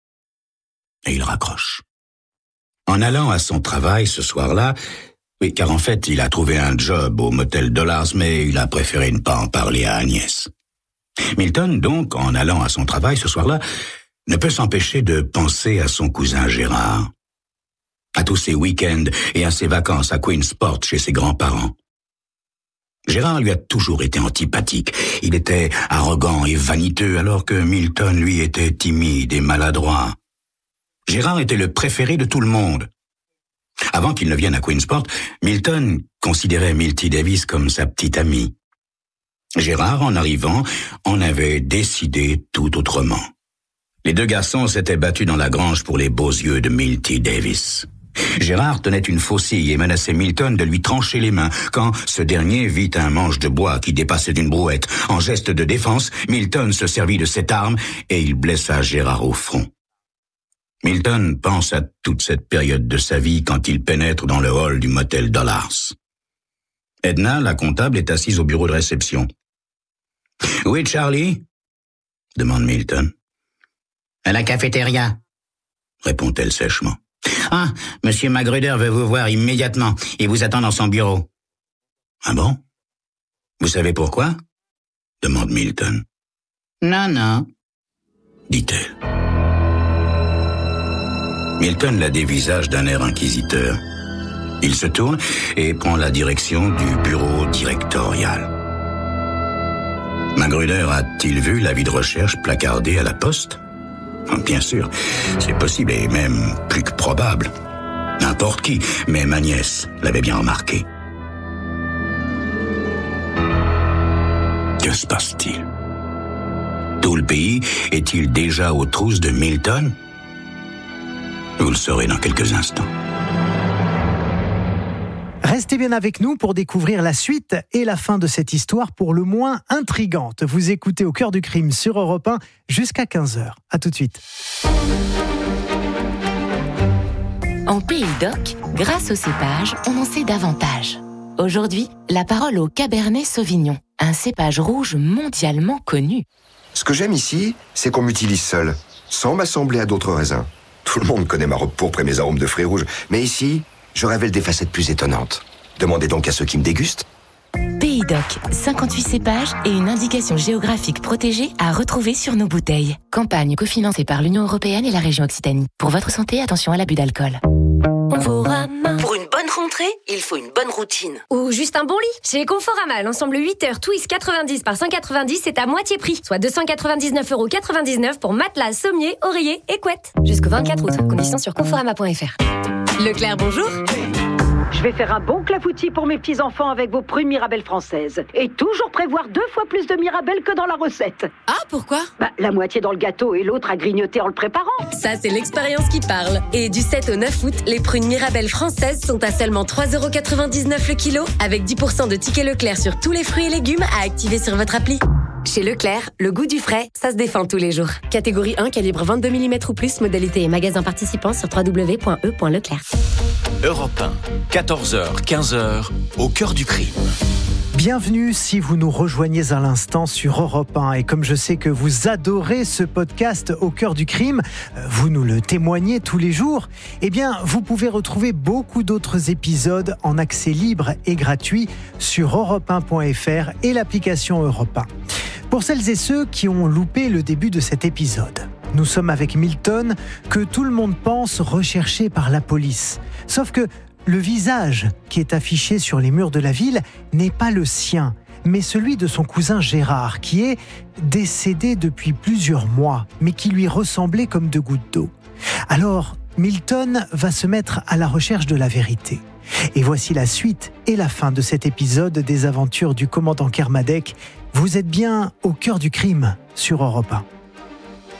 Et il raccroche. En allant à son travail ce soir-là, oui, car en fait, il a trouvé un job au motel Dollars, mais il a préféré ne pas en parler à Agnès. Milton, donc, en allant à son travail ce soir-là, ne peut s'empêcher de penser à son cousin Gérard, à tous ses week-ends et à ses vacances à Queensport chez ses grands-parents. Gérard lui a toujours été antipathique. Il était arrogant et vaniteux, alors que Milton, lui, était timide et maladroit. Gérard était le préféré de tout le monde. Avant qu'il ne vienne à Queensport, Milton considérait Milty Davis comme sa petite amie. Gérard, en arrivant, en avait décidé tout autrement. Les deux garçons s'étaient battus dans la grange pour les beaux yeux de Milty Davis. Gérard tenait une faucille et menaçait Milton de lui trancher les mains quand ce dernier vit un manche de bois qui dépassait d'une brouette. En geste de défense, Milton se servit de cette arme et il blessa Gérard au front. Milton pense à toute cette période de sa vie quand il pénètre dans le hall du motel Dollars. Edna, la comptable, est assise au bureau de réception. « Oui, Charlie ?» demande Milton. « À la cafétéria » répond-elle sèchement. « Ah, Monsieur Magruder veut vous voir immédiatement. Il vous attend dans son bureau. »« Ah bon? Vous savez pourquoi ?» demande Milton. « Non, non, » dit-elle. Milton la dévisage d'un air inquisiteur. Il se tourne et prend la direction du bureau directorial. Magruder a-t-il vu l'avis de recherche placardé à la poste? Bien sûr, c'est possible et même plus que probable. N'importe qui, même Agnès, l'avait bien remarqué. Que se passe-t-il? Tout le pays est-il déjà aux trousses de Milton? Vous le saurez dans quelques instants.
Restez bien avec nous pour découvrir la suite et la fin de cette histoire pour le moins intrigante. Vous écoutez Au cœur du crime sur Europe un jusqu'à quinze heures. À tout de suite.
En Pays d'Oc, grâce au cépage, on en sait davantage. Aujourd'hui, la parole au Cabernet Sauvignon, un cépage rouge mondialement connu.
Ce que j'aime ici, c'est qu'on m'utilise seul, sans m'assembler à d'autres raisins. Tout le monde connaît ma robe pourpre et mes arômes de fruits rouges, mais ici, je révèle des facettes plus étonnantes. Demandez donc à ceux qui me dégustent.
Pays d'Oc, cinquante-huit cépages et une indication géographique protégée à retrouver sur nos bouteilles. Campagne cofinancée par l'Union européenne et la région Occitanie. Pour votre santé, attention à l'abus d'alcool.
Conforama. Pour une bonne rentrée, il faut une bonne routine.
Ou juste un bon lit. Chez Conforama, l'ensemble huit heures Twist quatre-vingt-dix par cent quatre-vingt-dix, c'est à moitié prix. Soit deux cent quatre-vingt-dix-neuf euros quatre-vingt-dix-neuf pour matelas, sommier, oreiller et couette. Jusqu'au vingt-quatre août. Conditions sur conforama point f r.
Leclerc, bonjour.
Je vais faire un bon clafoutis pour mes petits-enfants avec vos prunes Mirabelle françaises. Et toujours prévoir deux fois plus de Mirabelle que dans la recette.
Ah, pourquoi?
Bah, la moitié dans le gâteau et l'autre à grignoter en le préparant.
Ça, c'est l'expérience qui parle. Et du sept au neuf août, les prunes Mirabelle françaises sont à seulement trois euros quatre-vingt-dix-neuf le kilo, avec dix pour cent de tickets Leclerc sur tous les fruits et légumes à activer sur votre appli. Chez Leclerc, le goût du frais, ça se défend tous les jours. Catégorie un, calibre vingt-deux millimètres ou plus, modalité et magasin participant sur w w w point e point leclerc.
Europe un, quatorze heures, quinze heures, au cœur du crime.
Bienvenue si vous nous rejoignez à l'instant sur Europe un. Et comme je sais que vous adorez ce podcast Au cœur du crime, vous nous le témoignez tous les jours, eh bien, vous pouvez retrouver beaucoup d'autres épisodes en accès libre et gratuit sur europe un point f r et l'application Europe un. Pour celles et ceux qui ont loupé le début de cet épisode, nous sommes avec Milton, que tout le monde pense recherché par la police. Sauf que le visage qui est affiché sur les murs de la ville n'est pas le sien, mais celui de son cousin Gérard, qui est décédé depuis plusieurs mois, mais qui lui ressemblait comme deux gouttes d'eau. Alors, Milton va se mettre à la recherche de la vérité. Et voici la suite et la fin de cet épisode des aventures du commandant Kermadec. Vous êtes bien au cœur du crime sur Europe un.